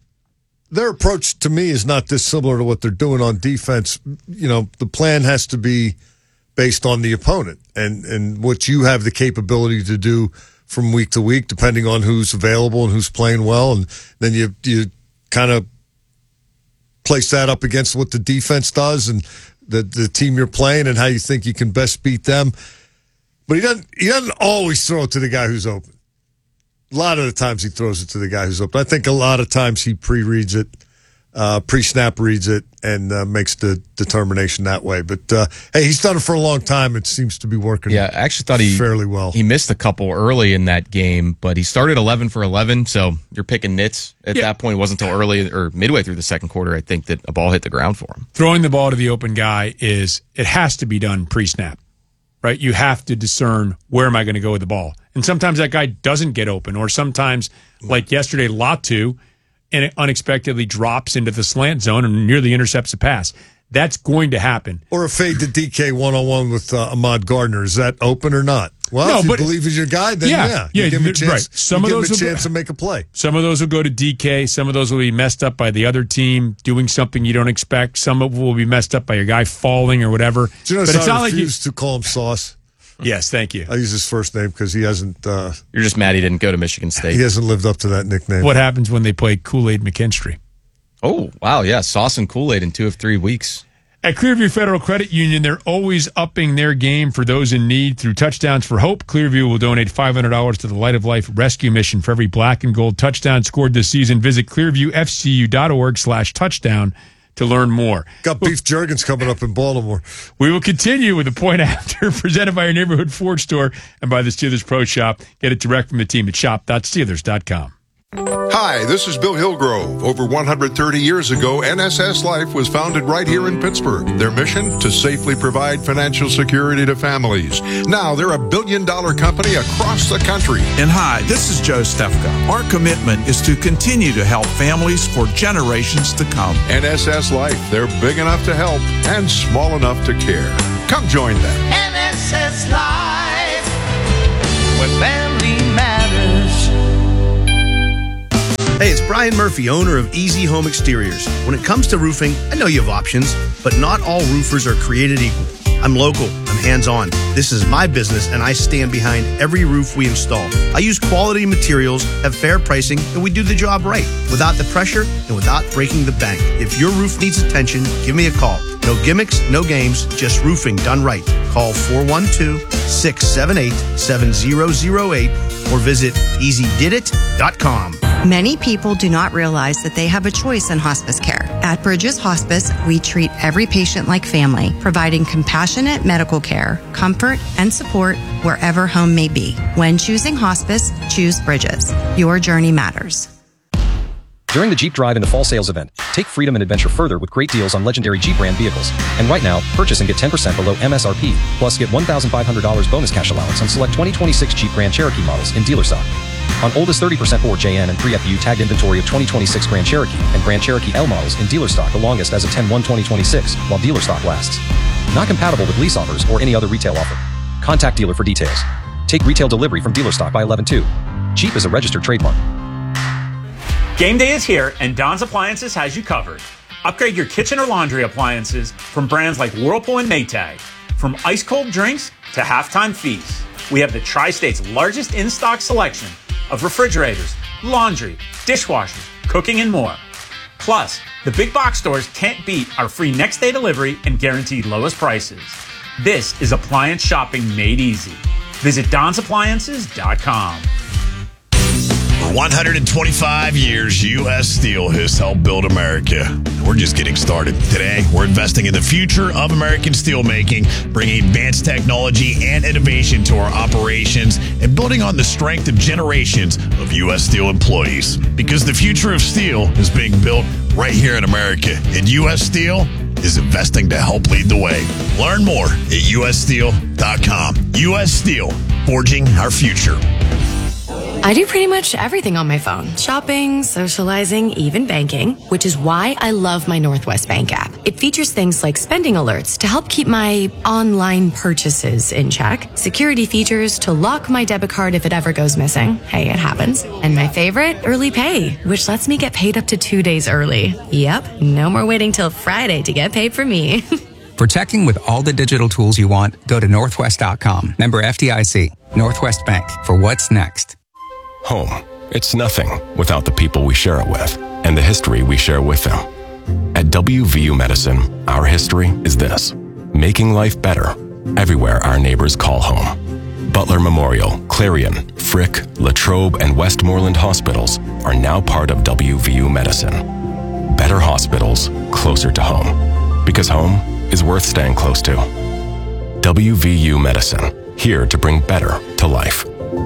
Speaker 1: their approach to me is not dissimilar to what they're doing on defense. You know, the plan has to be based on the opponent and, and what you have the capability to do from week to week, depending on who's available and who's playing well. And then you you kind of place that up against what the defense does and the, the team you're playing and how you think you can best beat them. But he doesn't, he doesn't always throw it to the guy who's open. A lot of the times he throws it to the guy who's open. I think a lot of times he pre-reads it, uh, pre-snap reads it, and uh, makes the determination that way. But, uh, hey, he's done it for a long time. It seems to be working
Speaker 3: yeah, I actually thought he,
Speaker 1: fairly well.
Speaker 3: He missed a couple early in that game, but he started eleven for eleven, so you're picking nits. At
Speaker 2: Yeah.
Speaker 3: that point, it wasn't until early or midway through the second quarter, I think, that a ball hit the ground for him.
Speaker 2: Throwing the ball to the open guy is, it has to be done pre-snap, right? You have to discern, where am I going to go with the ball? And sometimes that guy doesn't get open, or sometimes, like yesterday, Latu and it unexpectedly drops into the slant zone and nearly intercepts a pass. That's going to happen.
Speaker 1: Or a fade to D K one-on-one with uh, Ahmad Gardner. Is that open or not? Well,
Speaker 2: No,
Speaker 1: if you
Speaker 2: but-
Speaker 1: believe he's your guy, then
Speaker 2: Yeah,
Speaker 1: yeah.
Speaker 2: yeah,
Speaker 1: you give him a chance,
Speaker 2: right. Some
Speaker 1: you
Speaker 2: of
Speaker 1: give
Speaker 2: those
Speaker 1: him a
Speaker 2: will-
Speaker 1: chance to make a play.
Speaker 2: Some of those will go to D K. Some of those will be messed up by the other team doing something you don't expect. Some of them will be messed up by a guy falling or whatever.
Speaker 1: Do you
Speaker 2: but
Speaker 1: notice
Speaker 2: it's
Speaker 1: I
Speaker 2: not like you.
Speaker 1: refuse to call him Sauce?
Speaker 2: Yes, thank you.
Speaker 1: I use his first name because he hasn't uh,
Speaker 3: You're just mad he didn't go to Michigan State.
Speaker 1: he hasn't lived up to that nickname.
Speaker 2: What happens when they play Kool-Aid McKinstry?
Speaker 3: Oh, wow, yeah, sauce and Kool-Aid in two of three weeks.
Speaker 2: At Clearview Federal Credit Union, they're always upping their game for those in need through Touchdowns for Hope. Clearview will donate five hundred dollars to the Light of Life Rescue Mission for every black and gold touchdown scored this season. Visit clearviewfcu.org slash touchdown to learn more.
Speaker 1: Got Beef Jergens coming up in Baltimore.
Speaker 2: We will continue with the Point After, presented by your neighborhood Ford store and by the Steelers Pro Shop. Get it direct from the team at shop dot steelers dot com.
Speaker 20: Hi, this is Bill Hillgrove. Over one hundred thirty years ago, N S S Life was founded right here in Pittsburgh. Their mission? To safely provide financial security to families. Now, they're a billion-dollar company across the country.
Speaker 21: And hi, this is Joe Stefka. Our commitment is to continue to help families for generations to come.
Speaker 20: N S S Life, they're big enough to help and small enough to care. Come join them.
Speaker 14: N S S Life, where family matters.
Speaker 4: Hey, it's Brian Murphy, owner of Easy Home Exteriors. When it comes to roofing, I know you have options, but not all roofers are created equal. I'm local, I'm hands-on. This is my business, and I stand behind every roof we install. I use quality materials, have fair pricing, and we do the job right, without the pressure and without breaking the bank. If your roof needs attention, give me a call. No gimmicks, no games, just roofing done right. Call four one two, six seven eight, seven zero zero eight or visit easy did it dot com.
Speaker 22: Many people do not realize that they have a choice in hospice care. At Bridges Hospice, we treat every patient like family, providing compassionate medical care, comfort, and support wherever home may be. When choosing hospice, choose Bridges. Your journey matters.
Speaker 23: During the Jeep Drive into Fall Sales event, take freedom and adventure further with great deals on legendary Jeep brand vehicles. And right now, purchase and get ten percent below M S R P, plus get one thousand five hundred dollars bonus cash allowance on select twenty twenty-six Jeep Grand Cherokee models in dealer stock. On oldest thirty percent more J N and three F U tagged inventory of twenty twenty-six Grand Cherokee and Grand Cherokee L models in dealer stock the longest as of ten one twenty twenty-six, while dealer stock lasts. Not compatible with lease offers or any other retail offer. Contact dealer for details. Take retail delivery from dealer stock by eleven two. Jeep is a registered trademark.
Speaker 24: Game day is here, and Don's Appliances has you covered. Upgrade your kitchen or laundry appliances from brands like Whirlpool and Maytag. From ice-cold drinks to halftime feasts, we have the Tri-State's largest in-stock selection of refrigerators, laundry, dishwashers, cooking, and more. Plus, the big box stores can't beat our free next-day delivery and guaranteed lowest prices. This is appliance shopping made easy. Visit dons appliances dot com.
Speaker 13: For one hundred twenty-five years, U S Steel has helped build America. We're just getting started. Today, we're investing in the future of American steelmaking, bringing advanced technology and innovation to our operations, and building on the strength of generations of U S Steel employees. Because the future of steel is being built right here in America, and U S Steel is investing to help lead the way. Learn more at U S steel dot com. U S Steel, forging our future.
Speaker 25: I do pretty much everything on my phone. Shopping, socializing, even banking, which is why I love my Northwest Bank app. It features things like spending alerts to help keep my online purchases in check, security features to lock my debit card if it ever goes missing. Hey, it happens. And my favorite, early pay, which lets me get paid up to two days early. Yep, no more waiting till Friday to get paid for me.
Speaker 26: Protecting with all the digital tools you want, go to northwest dot com. Member F D I C. Northwest Bank. For what's next.
Speaker 27: Home. It's nothing without the people we share it with and the history we share with them. At W V U Medicine, our history is this: making life better everywhere our neighbors call home. Butler Memorial, Clarion, Frick, Latrobe, and Westmoreland hospitals are now part of W V U Medicine. Better hospitals closer to home. Because home is worth staying close to. W V U Medicine, here to bring better to life.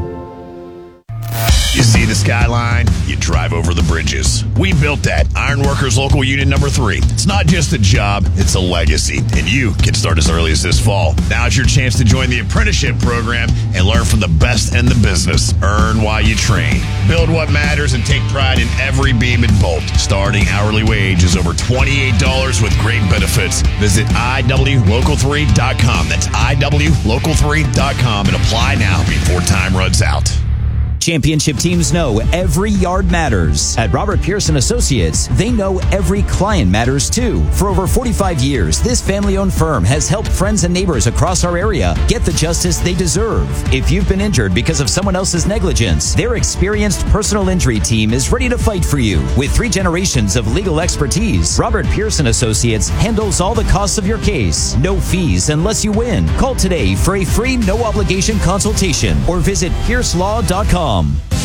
Speaker 13: You see the skyline, you drive over the bridges. We built that. Ironworkers Local Union Number three. It's not just a job, it's a legacy. And you can start as early as this fall. Now it's your chance to join the apprenticeship program and learn from the best in the business. Earn while you train. Build what matters and take pride in every beam and bolt. Starting hourly wage is over twenty-eight dollars with great benefits. Visit I W local three dot com. That's I W local three dot com and apply now before time runs out.
Speaker 28: Championship teams know every yard matters. At Robert Pearson Associates, they know every client matters too. For over forty-five years, this family-owned firm has helped friends and neighbors across our area get the justice they deserve. If you've been injured because of someone else's negligence, their experienced personal injury team is ready to fight for you. With three generations of legal expertise, Robert Pearson Associates handles all the costs of your case. No fees unless you win. Call today for a free no-obligation consultation or visit pierce law dot com.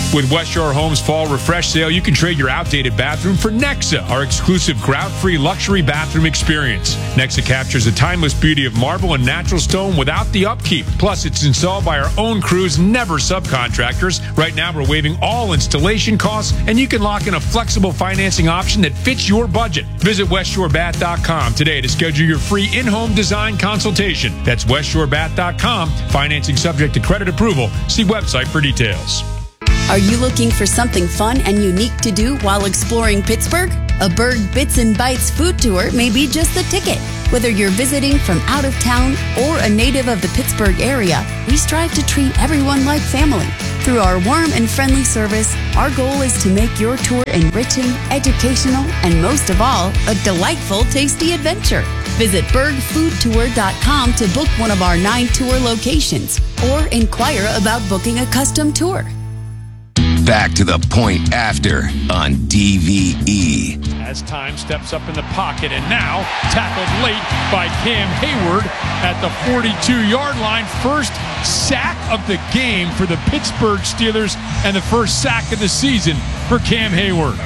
Speaker 2: With West Shore Homes Fall Refresh Sale, you can trade your outdated bathroom for Nexa, our exclusive grout-free luxury bathroom experience. Nexa captures the timeless beauty of marble and natural stone without the upkeep. Plus, it's installed by our own crews, never subcontractors. Right now, we're waiving all installation costs, and you can lock in a flexible financing option that fits your budget. Visit west shore bath dot com today to schedule your free in-home design consultation. That's west shore bath dot com. Financing subject to credit approval. See website for details.
Speaker 5: Are you looking for something fun and unique to do while exploring Pittsburgh? A Berg Bits and Bites food tour may be just the ticket. Whether you're visiting from out of town or a native of the Pittsburgh area, we strive to treat everyone like family. Through our warm and friendly service, our goal is to make your tour enriching, educational, and most of all, a delightful, tasty adventure. Visit berg food tour dot com to book one of our nine tour locations or inquire about booking a custom tour.
Speaker 19: Back to the point after on D V E.
Speaker 2: As time steps up in the pocket, and now tackled late by Cam Hayward at the forty-two-yard line. First sack of the game for the Pittsburgh Steelers and the first sack of the season for Cam Hayward.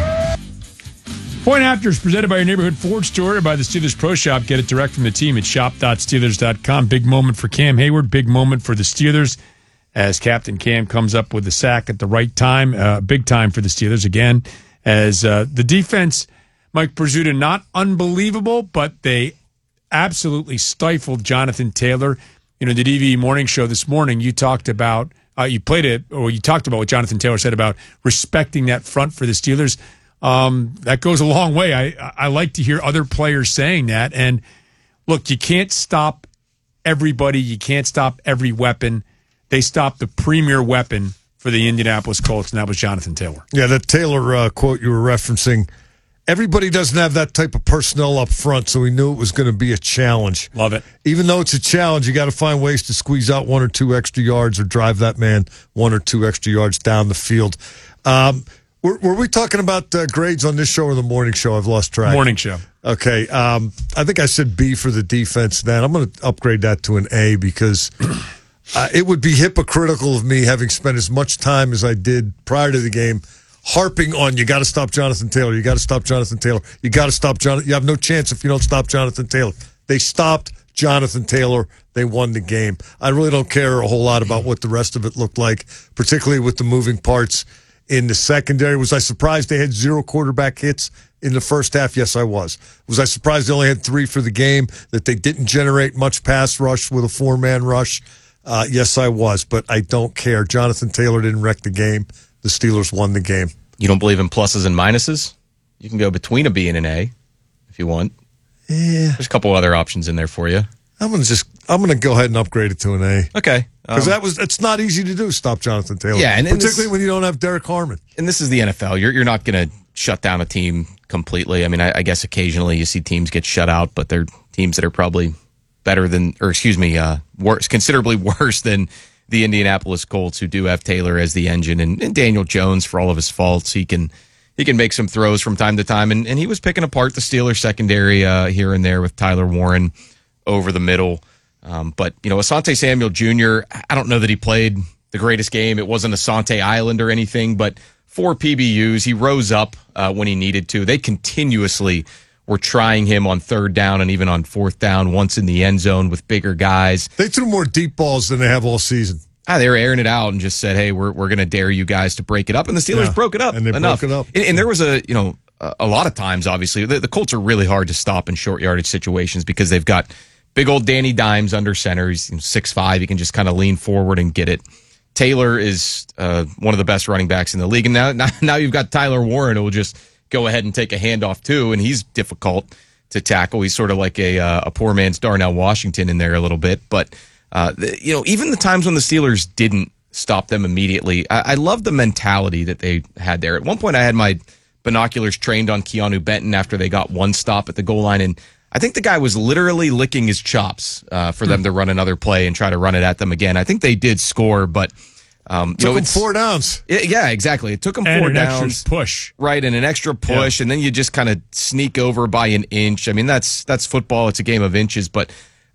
Speaker 2: Point After is presented by your neighborhood Ford store and by the Steelers Pro Shop. Get it direct from the team at shop dot steelers dot com. Big moment for Cam Hayward, big moment for the Steelers as Captain Cam comes up with the sack at the right time. Uh, big time for the Steelers again, as uh, the defense, Mike Purzuta, not unbelievable, but they absolutely stifled Jonathan Taylor. You know, the D V E morning show this morning, you talked about, uh, you played it, or you talked about what Jonathan Taylor said about respecting that front for the Steelers. Um, that goes a long way. I, I like to hear other players saying that. And look, you can't stop everybody. You can't stop every weapon. They stopped the premier weapon for the Indianapolis Colts, and that was Jonathan Taylor.
Speaker 1: Yeah, that Taylor uh, quote you were referencing, everybody doesn't have that type of personnel up front, so we knew it was going to be a challenge.
Speaker 2: Love it.
Speaker 1: Even though it's a challenge, you got to find ways to squeeze out one or two extra yards or drive that man one or two extra yards down the field. Um, were, were we talking about uh, grades on this show or the morning show? I've lost track.
Speaker 2: Morning show.
Speaker 1: Okay. Um, I think I said B for the defense then. I'm going to upgrade that to an A because uh, it would be hypocritical of me, having spent as much time as I did prior to the game, harping on you got to stop Jonathan Taylor. You got to stop Jonathan Taylor. You got to stop Jonathan. You have no chance if you don't stop Jonathan Taylor. They stopped Jonathan Taylor. They won the game. I really don't care a whole lot about what the rest of it looked like, particularly with the moving parts in the secondary. Was I surprised they had zero quarterback hits in the first half? Yes, I was. Was I surprised they only had three for the game, that they didn't generate much pass rush with a four-man rush? Uh, yes, I was, but I don't care. Jonathan Taylor didn't wreck the game. The Steelers won the game.
Speaker 3: You don't believe in pluses and minuses? You can go between a B and an A if you want.
Speaker 1: Yeah.
Speaker 3: There's a couple other options in there for you.
Speaker 1: I'm gonna just I'm gonna go ahead and upgrade it to an A.
Speaker 3: Okay,
Speaker 1: because
Speaker 3: um,
Speaker 1: that was it's not easy to do. Stop Jonathan Taylor.
Speaker 3: Yeah, and, and
Speaker 1: particularly
Speaker 3: this,
Speaker 1: when you don't have Derek Harmon.
Speaker 3: And this is the N F L. You're you're not going to shut down a team completely. I mean, I, I guess occasionally you see teams get shut out, but they're teams that are probably better than, or excuse me, uh, worse, considerably worse than the Indianapolis Colts, who do have Taylor as the engine, and, and Daniel Jones, for all of his faults, he can he can make some throws from time to time, and, and he was picking apart the Steelers secondary uh, here and there with Tyler Warren over the middle. Um, but, you know, Asante Samuel Junior, I don't know that he played the greatest game. It wasn't Asante Island or anything, but four P B Us. He rose up uh, when he needed to. They continuously were trying him on third down and even on fourth down, once in the end zone with bigger guys.
Speaker 1: They threw more deep balls than they have all season.
Speaker 3: Ah, they were airing it out and just said, hey, we're we're going to dare you guys to break it up. And the Steelers
Speaker 1: Yeah,
Speaker 3: broke it up
Speaker 1: and they
Speaker 3: enough.
Speaker 1: broke it up.
Speaker 3: And, and there was a, you know, a, a lot of times, obviously, the, the Colts are really hard to stop in short yardage situations because they've got big old Danny Dimes under center. He's six five. He can just kind of lean forward and get it. Taylor is uh, one of the best running backs in the league. And now, now, now you've got Tyler Warren who will just go ahead and take a handoff too, and he's difficult to tackle. He's sort of like a uh, a poor man's Darnell Washington in there a little bit. But, uh, the, you know, even the times when the Steelers didn't stop them immediately, I, I love the mentality that they had there. At one point, I had my binoculars trained on Keanu Benton after they got one stop at the goal line, and I think the guy was literally licking his chops uh, for them to run another play and try to run it at them again. I think they did score, but um,
Speaker 1: Took
Speaker 3: you know,
Speaker 1: them
Speaker 3: it's
Speaker 1: four downs.
Speaker 3: It, yeah, exactly. It took them
Speaker 2: And
Speaker 3: four
Speaker 2: an
Speaker 3: downs,
Speaker 2: extra push.
Speaker 3: right, and an extra push, and then you just kind of sneak over by an inch. I mean, that's that's football. It's a game of inches, but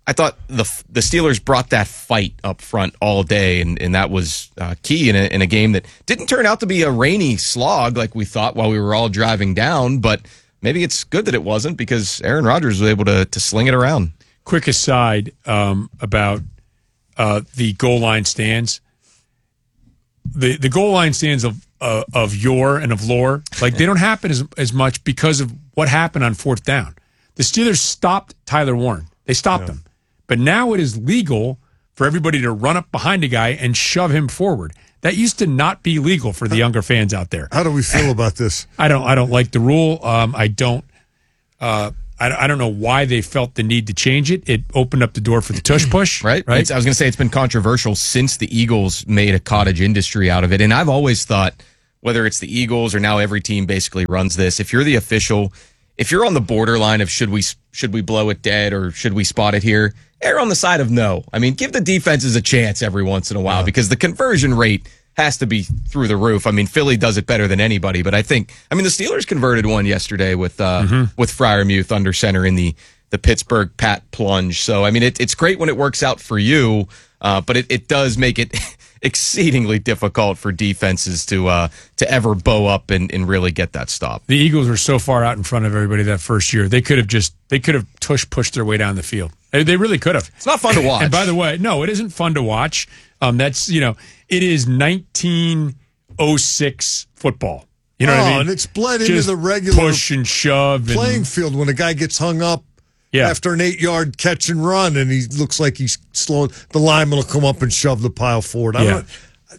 Speaker 3: I thought the the Steelers brought that fight up front all day, and, and that was uh, key in a, in a game that didn't turn out to be a rainy slog like we thought while we were all driving down, but maybe it's good that it wasn't because Aaron Rodgers was able to to sling it around.
Speaker 2: Quick aside um, about uh, the goal line stands. The the goal line stands of uh, of yore and of lore, like they don't happen as as much because of what happened on fourth down. The Steelers stopped Tyler Warren. They stopped
Speaker 1: Yeah.
Speaker 2: him. But now it is legal for everybody to run up behind a guy and shove him forward. That used to not be legal for the younger fans out there.
Speaker 1: How do we feel about this?
Speaker 2: I don't I don't like the rule. Um, I don't uh, I, I don't know why they felt the need to change it. It opened up the door for the tush push.
Speaker 3: Right?
Speaker 2: Right.
Speaker 3: It's, I was going to say it's been controversial since the Eagles made a cottage industry out of it. And I've always thought, whether it's the Eagles or now every team basically runs this, if you're the official, if you're on the borderline of should we should we blow it dead or should we spot it here, err on the side of no. I mean, give the defenses a chance every once in a while, yeah, because the conversion rate has to be through the roof. I mean, Philly does it better than anybody, but I think, I mean, the Steelers converted one yesterday with uh, mm-hmm. with Freiermuth under center in the the Pittsburgh Pat plunge. So, I mean, it, it's great when it works out for you, uh, but it, it does make it exceedingly difficult for defenses to uh, to ever bow up and, and really get that stop.
Speaker 2: The Eagles were so far out in front of everybody that first year. They could have just they could have tush pushed their way down the field. They, they really could have.
Speaker 3: It's not fun to watch.
Speaker 2: And by the way, no, it isn't fun to watch. Um, that's you know, it is nineteen oh six football. You know
Speaker 1: oh,
Speaker 2: what I mean?
Speaker 1: And it's bled
Speaker 2: just
Speaker 1: into the regular
Speaker 2: push and shove
Speaker 1: playing
Speaker 2: and,
Speaker 1: field when a guy gets hung up.
Speaker 2: Yeah.
Speaker 1: After an eight-yard catch and run, and he looks like he's slowing, the lineman will come up and shove the pile forward. I
Speaker 2: Yeah.
Speaker 1: don't,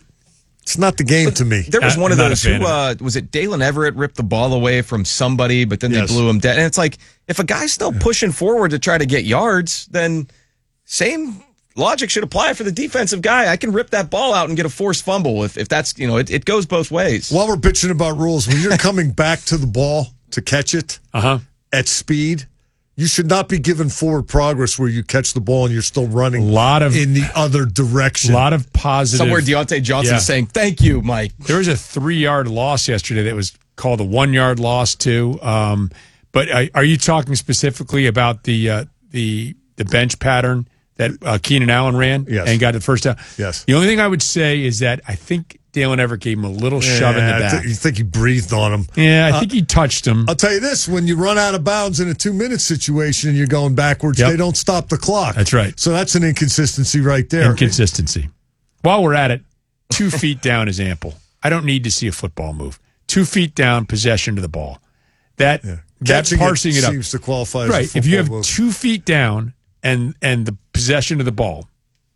Speaker 1: it's not the game to me.
Speaker 3: There was
Speaker 2: Uh,
Speaker 3: one of
Speaker 2: not a
Speaker 3: those who,
Speaker 2: fan of
Speaker 3: uh, was it Dalen Everett ripped the ball away from somebody, but then
Speaker 1: Yes.
Speaker 3: they blew him dead. And it's like, if a guy's still pushing forward to try to get yards, then same logic should apply for the defensive guy. I can rip that ball out and get a forced fumble if, if that's, you know, it, it goes both ways.
Speaker 1: While we're bitching about rules, when you're coming back to the ball to catch it
Speaker 2: uh-huh.
Speaker 1: at speed, you should not be given forward progress where you catch the ball and you're still running
Speaker 2: a lot of,
Speaker 1: in the other direction.
Speaker 2: A lot of positive.
Speaker 3: Somewhere Deontay Johnson
Speaker 2: Yeah.
Speaker 3: saying, thank you, Mike.
Speaker 2: There was a three-yard loss yesterday that was called a one-yard loss too. Um, but uh, are you talking specifically about the uh, the the bench pattern that uh, Keenan Allen ran
Speaker 1: Yes.
Speaker 2: and got the first down?
Speaker 1: Yes.
Speaker 2: The only thing I would say is that I think Dalen Everett gave him a little shove in the
Speaker 1: Yeah, I
Speaker 2: back.
Speaker 1: thi- you think he breathed on him?
Speaker 2: yeah, I
Speaker 1: Uh,
Speaker 2: think he touched him.
Speaker 1: I'll tell you this: when you run out of bounds in a two-minute situation and you're going backwards,
Speaker 2: Yep.
Speaker 1: they don't stop the clock.
Speaker 2: That's right.
Speaker 1: So that's an inconsistency right there.
Speaker 2: Inconsistency. While we're at it, two feet down is ample. I don't need to see a football move. Two feet down, possession to the ball. That that
Speaker 1: Catching
Speaker 2: parsing
Speaker 1: it
Speaker 2: it, up
Speaker 1: seems to qualify as a
Speaker 2: right. If you have
Speaker 1: football move.
Speaker 2: two feet down and and the possession of the ball,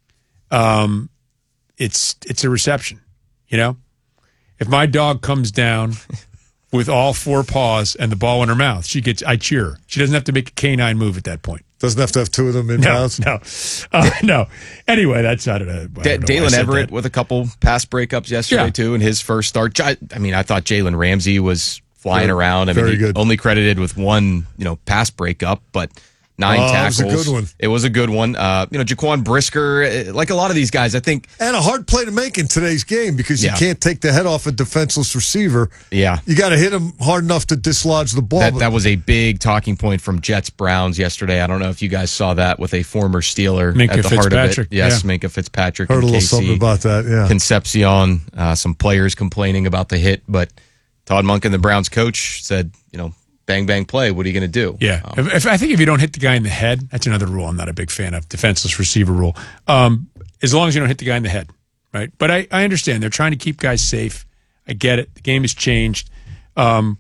Speaker 2: um, it's it's a reception. You know, if my dog comes down with all four paws and the ball in her mouth, she gets I cheer her. She doesn't have to make a canine move at that point.
Speaker 1: Doesn't have to have two of them in
Speaker 2: No,
Speaker 1: bounds.
Speaker 2: no, uh, no. Anyway, that's I don't know. I don't know why I
Speaker 3: Dalen
Speaker 2: said
Speaker 3: Everett
Speaker 2: that.
Speaker 3: with a couple pass breakups yesterday,
Speaker 2: Yeah.
Speaker 3: too, in his first start. I, I mean, I thought Jalen Ramsey was flying
Speaker 1: Very-
Speaker 3: around. I mean,
Speaker 1: very
Speaker 3: he
Speaker 1: good.
Speaker 3: only credited with one, you know, pass breakup, but nine
Speaker 1: Oh, it was
Speaker 3: tackles.
Speaker 1: a good one.
Speaker 3: It was a good one. Uh, you know, Jaquan Brisker, uh, like a lot of these guys, I think.
Speaker 1: And a hard play to make in today's game because you
Speaker 3: Yeah.
Speaker 1: can't take the head off a defenseless receiver.
Speaker 3: Yeah.
Speaker 1: You got to hit him hard enough to dislodge the ball.
Speaker 3: That,
Speaker 1: but-
Speaker 3: that was a big talking point from Jets Browns yesterday. I don't know if you guys saw that with a former Steeler
Speaker 2: Minkah
Speaker 3: at the heart of it.
Speaker 2: Fitzpatrick,
Speaker 3: Yes,
Speaker 2: yeah.
Speaker 3: Minkah Fitzpatrick.
Speaker 1: Heard a
Speaker 3: and
Speaker 1: little
Speaker 3: K C
Speaker 1: something about that, yeah.
Speaker 3: Concepcion, uh, some players complaining about the hit, but Todd Monken, the Browns coach, said, you know, bang, bang play. What are you going to do?
Speaker 2: Yeah,
Speaker 3: Um,
Speaker 2: if, if, I think if you don't hit the guy in the head, that's another rule I'm not a big fan of, defenseless receiver rule. Um, as long as you don't hit the guy in the head, right? But I, I understand they're trying to keep guys safe. I get it. The game has changed. Um,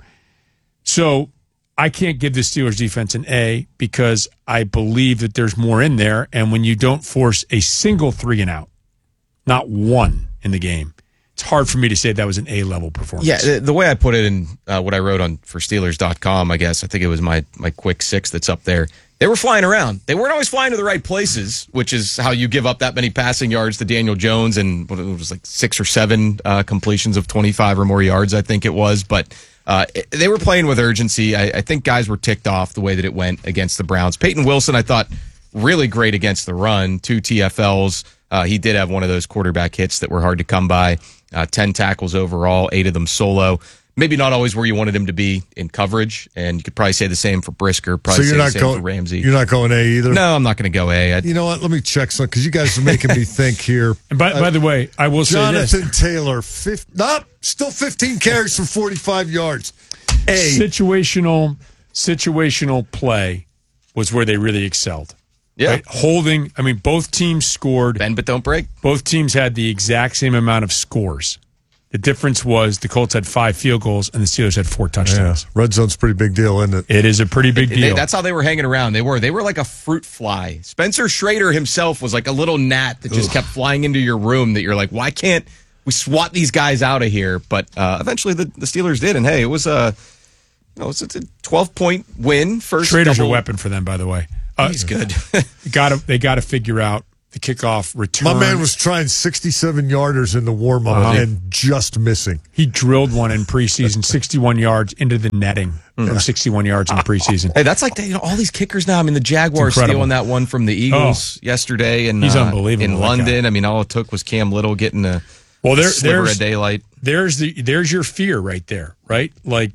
Speaker 2: so I can't give the Steelers defense an A because I believe that there's more in there. And when you don't force a single three and out, not one in the game, it's hard for me to say that was an A-level performance.
Speaker 3: Yeah, the, the way I put it in uh, what I wrote on for Steelers dot com, I guess, I think it was my, my quick six that's up there. They were flying around. They weren't always flying to the right places, which is how you give up that many passing yards to Daniel Jones and what it was like six or seven uh, completions of twenty-five or more yards, I think it was. But uh, it, they were playing with urgency. I, I think guys were ticked off the way that it went against the Browns. Peyton Wilson, I thought, really great against the run. Two T F Ls. Uh, he did have one of those quarterback hits that were hard to come by. Uh, ten tackles overall, eight of them solo. maybe not always where you wanted him to be in coverage, and you could probably say the same for Brisker. Probably
Speaker 1: So you're
Speaker 3: say
Speaker 1: not
Speaker 3: the same
Speaker 1: going
Speaker 3: for Ramsey.
Speaker 1: You're not going A either.
Speaker 3: No, I'm not going to go A. I,
Speaker 1: You know what? Let me check some because you guys are making me think here.
Speaker 2: And by, by the way, I will say
Speaker 1: Jonathan
Speaker 2: this.
Speaker 1: Taylor, fifth, nope, still fifteen carries for forty-five yards. A.
Speaker 2: Situational, situational play was where they really excelled.
Speaker 3: Yeah.
Speaker 2: Right? Holding, I mean, both teams scored.
Speaker 3: Bend but don't break.
Speaker 2: Both teams had the exact same amount of scores. The difference was the Colts had five field goals and the Steelers had four touchdowns.
Speaker 1: Yeah. Red zone's a pretty big deal, isn't it?
Speaker 2: It is a pretty big
Speaker 3: They-
Speaker 2: deal.
Speaker 3: that's how they were hanging around. They were. They were like a fruit fly. Spencer Schrader himself was like a little gnat that just
Speaker 1: Ugh.
Speaker 3: kept flying into your room that you're like, why can't we swat these guys out of here? But uh, eventually the, the Steelers did. And hey, it was a, you know, it's a twelve-point win. First
Speaker 2: Schrader's
Speaker 3: double-
Speaker 2: a weapon for them, by the way. Uh,
Speaker 3: He's good.
Speaker 2: got to They got to figure out the kickoff return.
Speaker 1: My man was trying sixty-seven yarders in the warm up
Speaker 2: Uh-huh.
Speaker 1: and just missing.
Speaker 2: He drilled one in preseason, sixty-one yards into the netting from sixty-one yards in the preseason.
Speaker 3: Hey, that's like, you know, all these kickers now. I mean, the Jaguars
Speaker 2: It's incredible.
Speaker 3: stealing that one from the Eagles yesterday, and
Speaker 2: He's
Speaker 3: uh,
Speaker 2: unbelievable,
Speaker 3: in
Speaker 2: that
Speaker 3: London. I mean, all it took was Cam Little getting a
Speaker 2: Well, there,
Speaker 3: sliver
Speaker 2: there's
Speaker 3: of daylight.
Speaker 2: There's the there's your fear right there, right? Like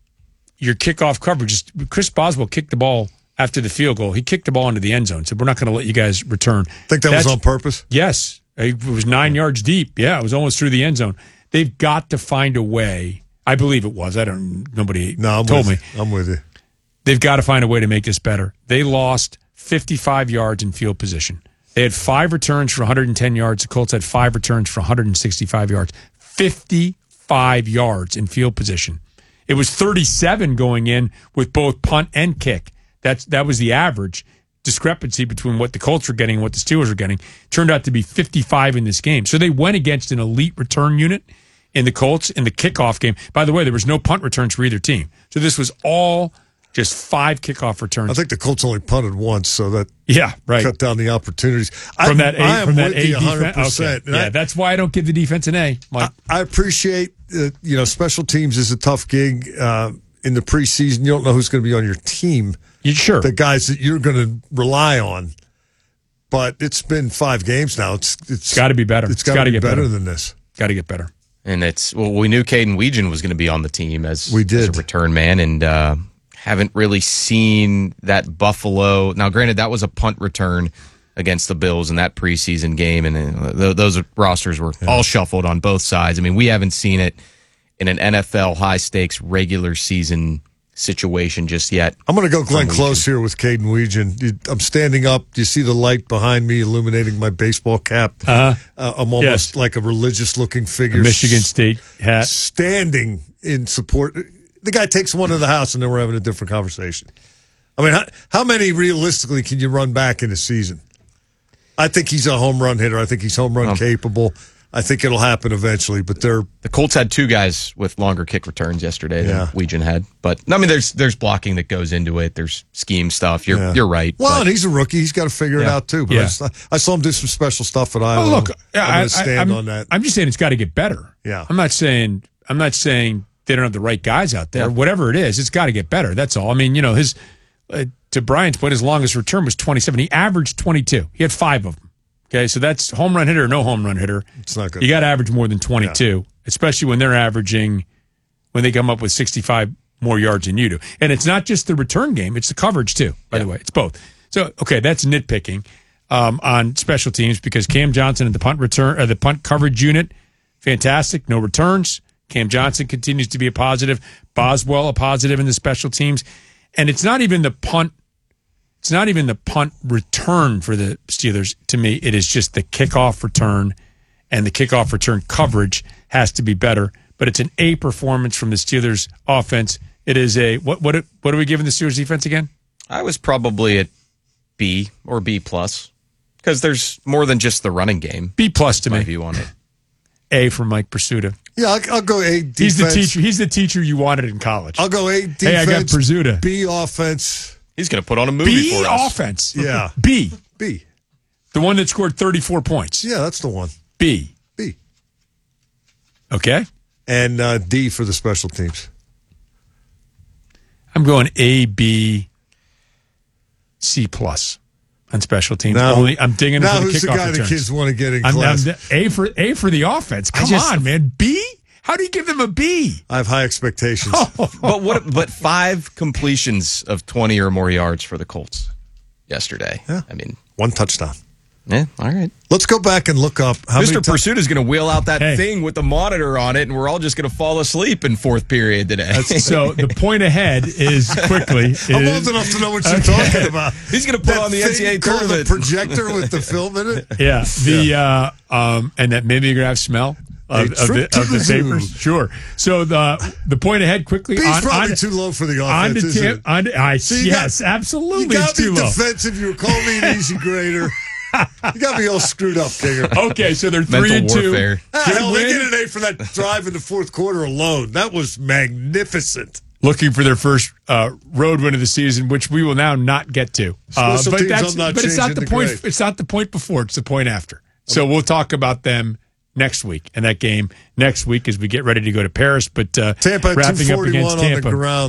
Speaker 2: your kickoff coverage. is- Chris Boswell kicked the ball after the field goal. He kicked the ball into the end zone. Said, "We're not going to let you guys return."
Speaker 1: Think that was on purpose?
Speaker 2: Yes, it was nine yards deep. Yeah, it was almost through the end zone. They've got to find a way. I believe it was. I don't. Nobody
Speaker 1: No, I'm
Speaker 2: told
Speaker 1: with
Speaker 2: me.
Speaker 1: you. I'm with you.
Speaker 2: They've got to find a way to make this better. They lost fifty-five yards in field position. They had five returns for one hundred ten yards. The Colts had five returns for one hundred sixty-five yards. fifty-five yards in field position. It was thirty-seven going in with both punt and kick. That's that was the average discrepancy between what the Colts were getting and what the Steelers were getting. Turned out to be fifty-five in this game. So they went against an elite return unit in the Colts in the kickoff game. By the way, there was no punt returns for either team. So this was all just five kickoff returns.
Speaker 1: I think the Colts only punted once, so that
Speaker 2: yeah, right.
Speaker 1: cut down the opportunities.
Speaker 2: From that
Speaker 1: I, I
Speaker 2: A,
Speaker 1: am
Speaker 2: from that
Speaker 1: with
Speaker 2: A
Speaker 1: you one hundred
Speaker 2: defense.
Speaker 1: percent.
Speaker 2: Okay.
Speaker 1: And
Speaker 2: Yeah,
Speaker 1: I-
Speaker 2: that's why I don't give the defense an A. Mike.
Speaker 1: I appreciate, uh, you know, special teams is a tough gig. Uh, in the preseason, you don't know who's going to be on your team.
Speaker 2: You sure?
Speaker 1: The guys that you're going to rely on. But it's been five games now. It's it's
Speaker 2: got to be better.
Speaker 1: It's got to
Speaker 2: gotta
Speaker 1: be
Speaker 2: get
Speaker 1: better,
Speaker 2: better.
Speaker 1: than this.
Speaker 2: Got to get better.
Speaker 3: And it's, well, we knew Caden Weegan was going to be on the team as,
Speaker 1: we did.
Speaker 3: as a return man, and uh, haven't really seen that Buffalo. Now, granted, that was a punt return against the Bills in that preseason game, and uh, th- those rosters were
Speaker 1: Yeah.
Speaker 3: all shuffled on both sides. I mean, we haven't seen it in an N F L high stakes regular season situation just yet.
Speaker 1: I'm going to go Glenn
Speaker 3: From
Speaker 1: Close here with Caden Weegan. You- I'm standing up. Do you see the light behind me illuminating my baseball cap?
Speaker 2: Uh-huh.
Speaker 1: Uh, I'm almost
Speaker 2: Yes.
Speaker 1: like a religious-looking figure.
Speaker 2: A Michigan State hat.
Speaker 1: Standing in support. The guy takes one to the house, and then we're having a different conversation. I mean, how, how many realistically can you run back in a season? I think he's a home run hitter. I think he's home run
Speaker 3: Um,
Speaker 1: capable. I think it'll happen eventually, but they're
Speaker 3: The Colts had two guys with longer kick returns yesterday
Speaker 1: Yeah.
Speaker 3: than Weegan had. But, I mean, there's there's blocking that goes into it. There's scheme stuff. You're
Speaker 1: Yeah.
Speaker 3: you're right.
Speaker 1: Well,
Speaker 3: but-
Speaker 1: and he's a rookie. He's got to figure it
Speaker 3: Yeah.
Speaker 1: out too. But I,
Speaker 2: Yeah.
Speaker 1: just- I saw him do some special stuff at Iowa.
Speaker 2: Oh, look, yeah,
Speaker 1: I'm
Speaker 2: I,
Speaker 1: going to stand
Speaker 2: am
Speaker 1: on that.
Speaker 2: I'm just saying it's got to get better.
Speaker 1: Yeah.
Speaker 2: I'm not saying I'm not saying they don't have the right guys out there.
Speaker 3: Yeah.
Speaker 2: Whatever it is, it's got to get better. That's all. I mean, you know, his uh, to Brian's point, his longest return was twenty-seven. He averaged twenty-two. He had five of them. Okay, so that's home run hitter or no home run hitter.
Speaker 1: It's not good.
Speaker 2: You got to average more than twenty-two, especially when they're averaging when they come up with sixty-five more yards than you do. And it's not just the return game; it's the coverage too. By the way, it's both. So okay, that's nitpicking um, on special teams because Cam Johnson and the punt return or the punt coverage unit, fantastic. No returns. Cam Johnson continues to be a positive. Boswell a positive in the special teams, and it's not even the punt. It's not even the punt return for the Steelers. To me, it is just the kickoff return, and the kickoff return coverage has to be better. But it's an A performance from the Steelers offense. It is a what? What? What are we giving the Steelers defense again?
Speaker 3: I was probably at B or B plus because there's more than just the running game.
Speaker 2: B plus to
Speaker 3: My
Speaker 2: me.
Speaker 3: view on it.
Speaker 2: A for Mike Pursuta.
Speaker 1: Yeah, I'll, I'll go A defense.
Speaker 2: He's the teacher. He's the teacher you wanted in college.
Speaker 1: I'll go A defense.
Speaker 2: Hey, I got Pursuta.
Speaker 1: B offense.
Speaker 3: He's going to put on a movie
Speaker 2: B
Speaker 3: for us.
Speaker 2: offense.
Speaker 1: Yeah.
Speaker 2: B.
Speaker 1: B.
Speaker 2: The one that scored thirty-four points.
Speaker 1: Yeah, that's the one.
Speaker 2: B.
Speaker 1: B.
Speaker 2: Okay.
Speaker 1: And uh, D for the special teams.
Speaker 2: I'm going A, B, C plus on special teams.
Speaker 1: Now-
Speaker 2: Only I'm digging
Speaker 1: now
Speaker 2: into the
Speaker 1: who's the
Speaker 2: kickoff
Speaker 1: guy the
Speaker 2: returns.
Speaker 1: kids want to get in
Speaker 2: I'm,
Speaker 1: class?
Speaker 2: I'm- A for A for the offense. Come
Speaker 3: just-
Speaker 2: on, man. B. How do you give them a B?
Speaker 1: I have high expectations.
Speaker 3: But what? But five completions of twenty or more yards for the Colts yesterday.
Speaker 1: Yeah.
Speaker 3: I mean,
Speaker 1: one touchdown.
Speaker 3: Yeah, all right.
Speaker 1: Let's go back and look up how
Speaker 3: Mister
Speaker 1: many. T-
Speaker 3: Pursuit is going to wheel out that
Speaker 2: Hey.
Speaker 3: thing with the monitor on it, and we're all just going to fall asleep in fourth period today.
Speaker 2: So the point ahead is quickly. Is,
Speaker 1: I'm old enough to know what you're
Speaker 2: Okay.
Speaker 1: talking about.
Speaker 3: He's going to put
Speaker 1: That
Speaker 3: on the N C double A
Speaker 1: thing called
Speaker 3: tournament.
Speaker 1: the projector with the film in it.
Speaker 2: Yeah, the uh, um, and that mimeograph smell of,
Speaker 1: A
Speaker 2: of
Speaker 1: trip
Speaker 2: the,
Speaker 1: to
Speaker 2: of
Speaker 1: the
Speaker 2: the
Speaker 1: zoo.
Speaker 2: papers. Sure. So the the point ahead quickly.
Speaker 1: B's
Speaker 2: on,
Speaker 1: probably
Speaker 2: on,
Speaker 1: too low for the
Speaker 2: on
Speaker 1: offense.
Speaker 2: to
Speaker 1: isn't
Speaker 2: Tim.
Speaker 1: it?
Speaker 2: On to, I,
Speaker 1: See, you
Speaker 2: yes,
Speaker 1: got-
Speaker 2: absolutely.
Speaker 1: You got
Speaker 2: it's
Speaker 1: to
Speaker 2: too
Speaker 1: be
Speaker 2: low.
Speaker 1: defensive. You were calling me an easy grader. You got me all screwed up, Kinger.
Speaker 2: Okay, so they're
Speaker 3: Mental
Speaker 2: three and
Speaker 3: warfare.
Speaker 2: two.
Speaker 1: Ah,
Speaker 2: Good
Speaker 1: hell, they
Speaker 2: win.
Speaker 1: get an A for that drive in the fourth quarter alone. That was magnificent.
Speaker 2: Looking for their first uh, road win of the season, which we will now not get to. Uh,
Speaker 1: Special
Speaker 2: but
Speaker 1: teams,
Speaker 2: that's
Speaker 1: I'm not
Speaker 2: but it's not
Speaker 1: changing
Speaker 2: the
Speaker 1: the
Speaker 2: point.
Speaker 1: grade.
Speaker 2: It's not the point before. It's the point after. So we'll talk about them next week and that game next week as we get ready to go to Paris. But uh,
Speaker 1: Tampa had
Speaker 2: wrapping
Speaker 1: two
Speaker 2: up
Speaker 1: forty-one
Speaker 2: against
Speaker 1: on the
Speaker 2: Tampa.
Speaker 1: ground.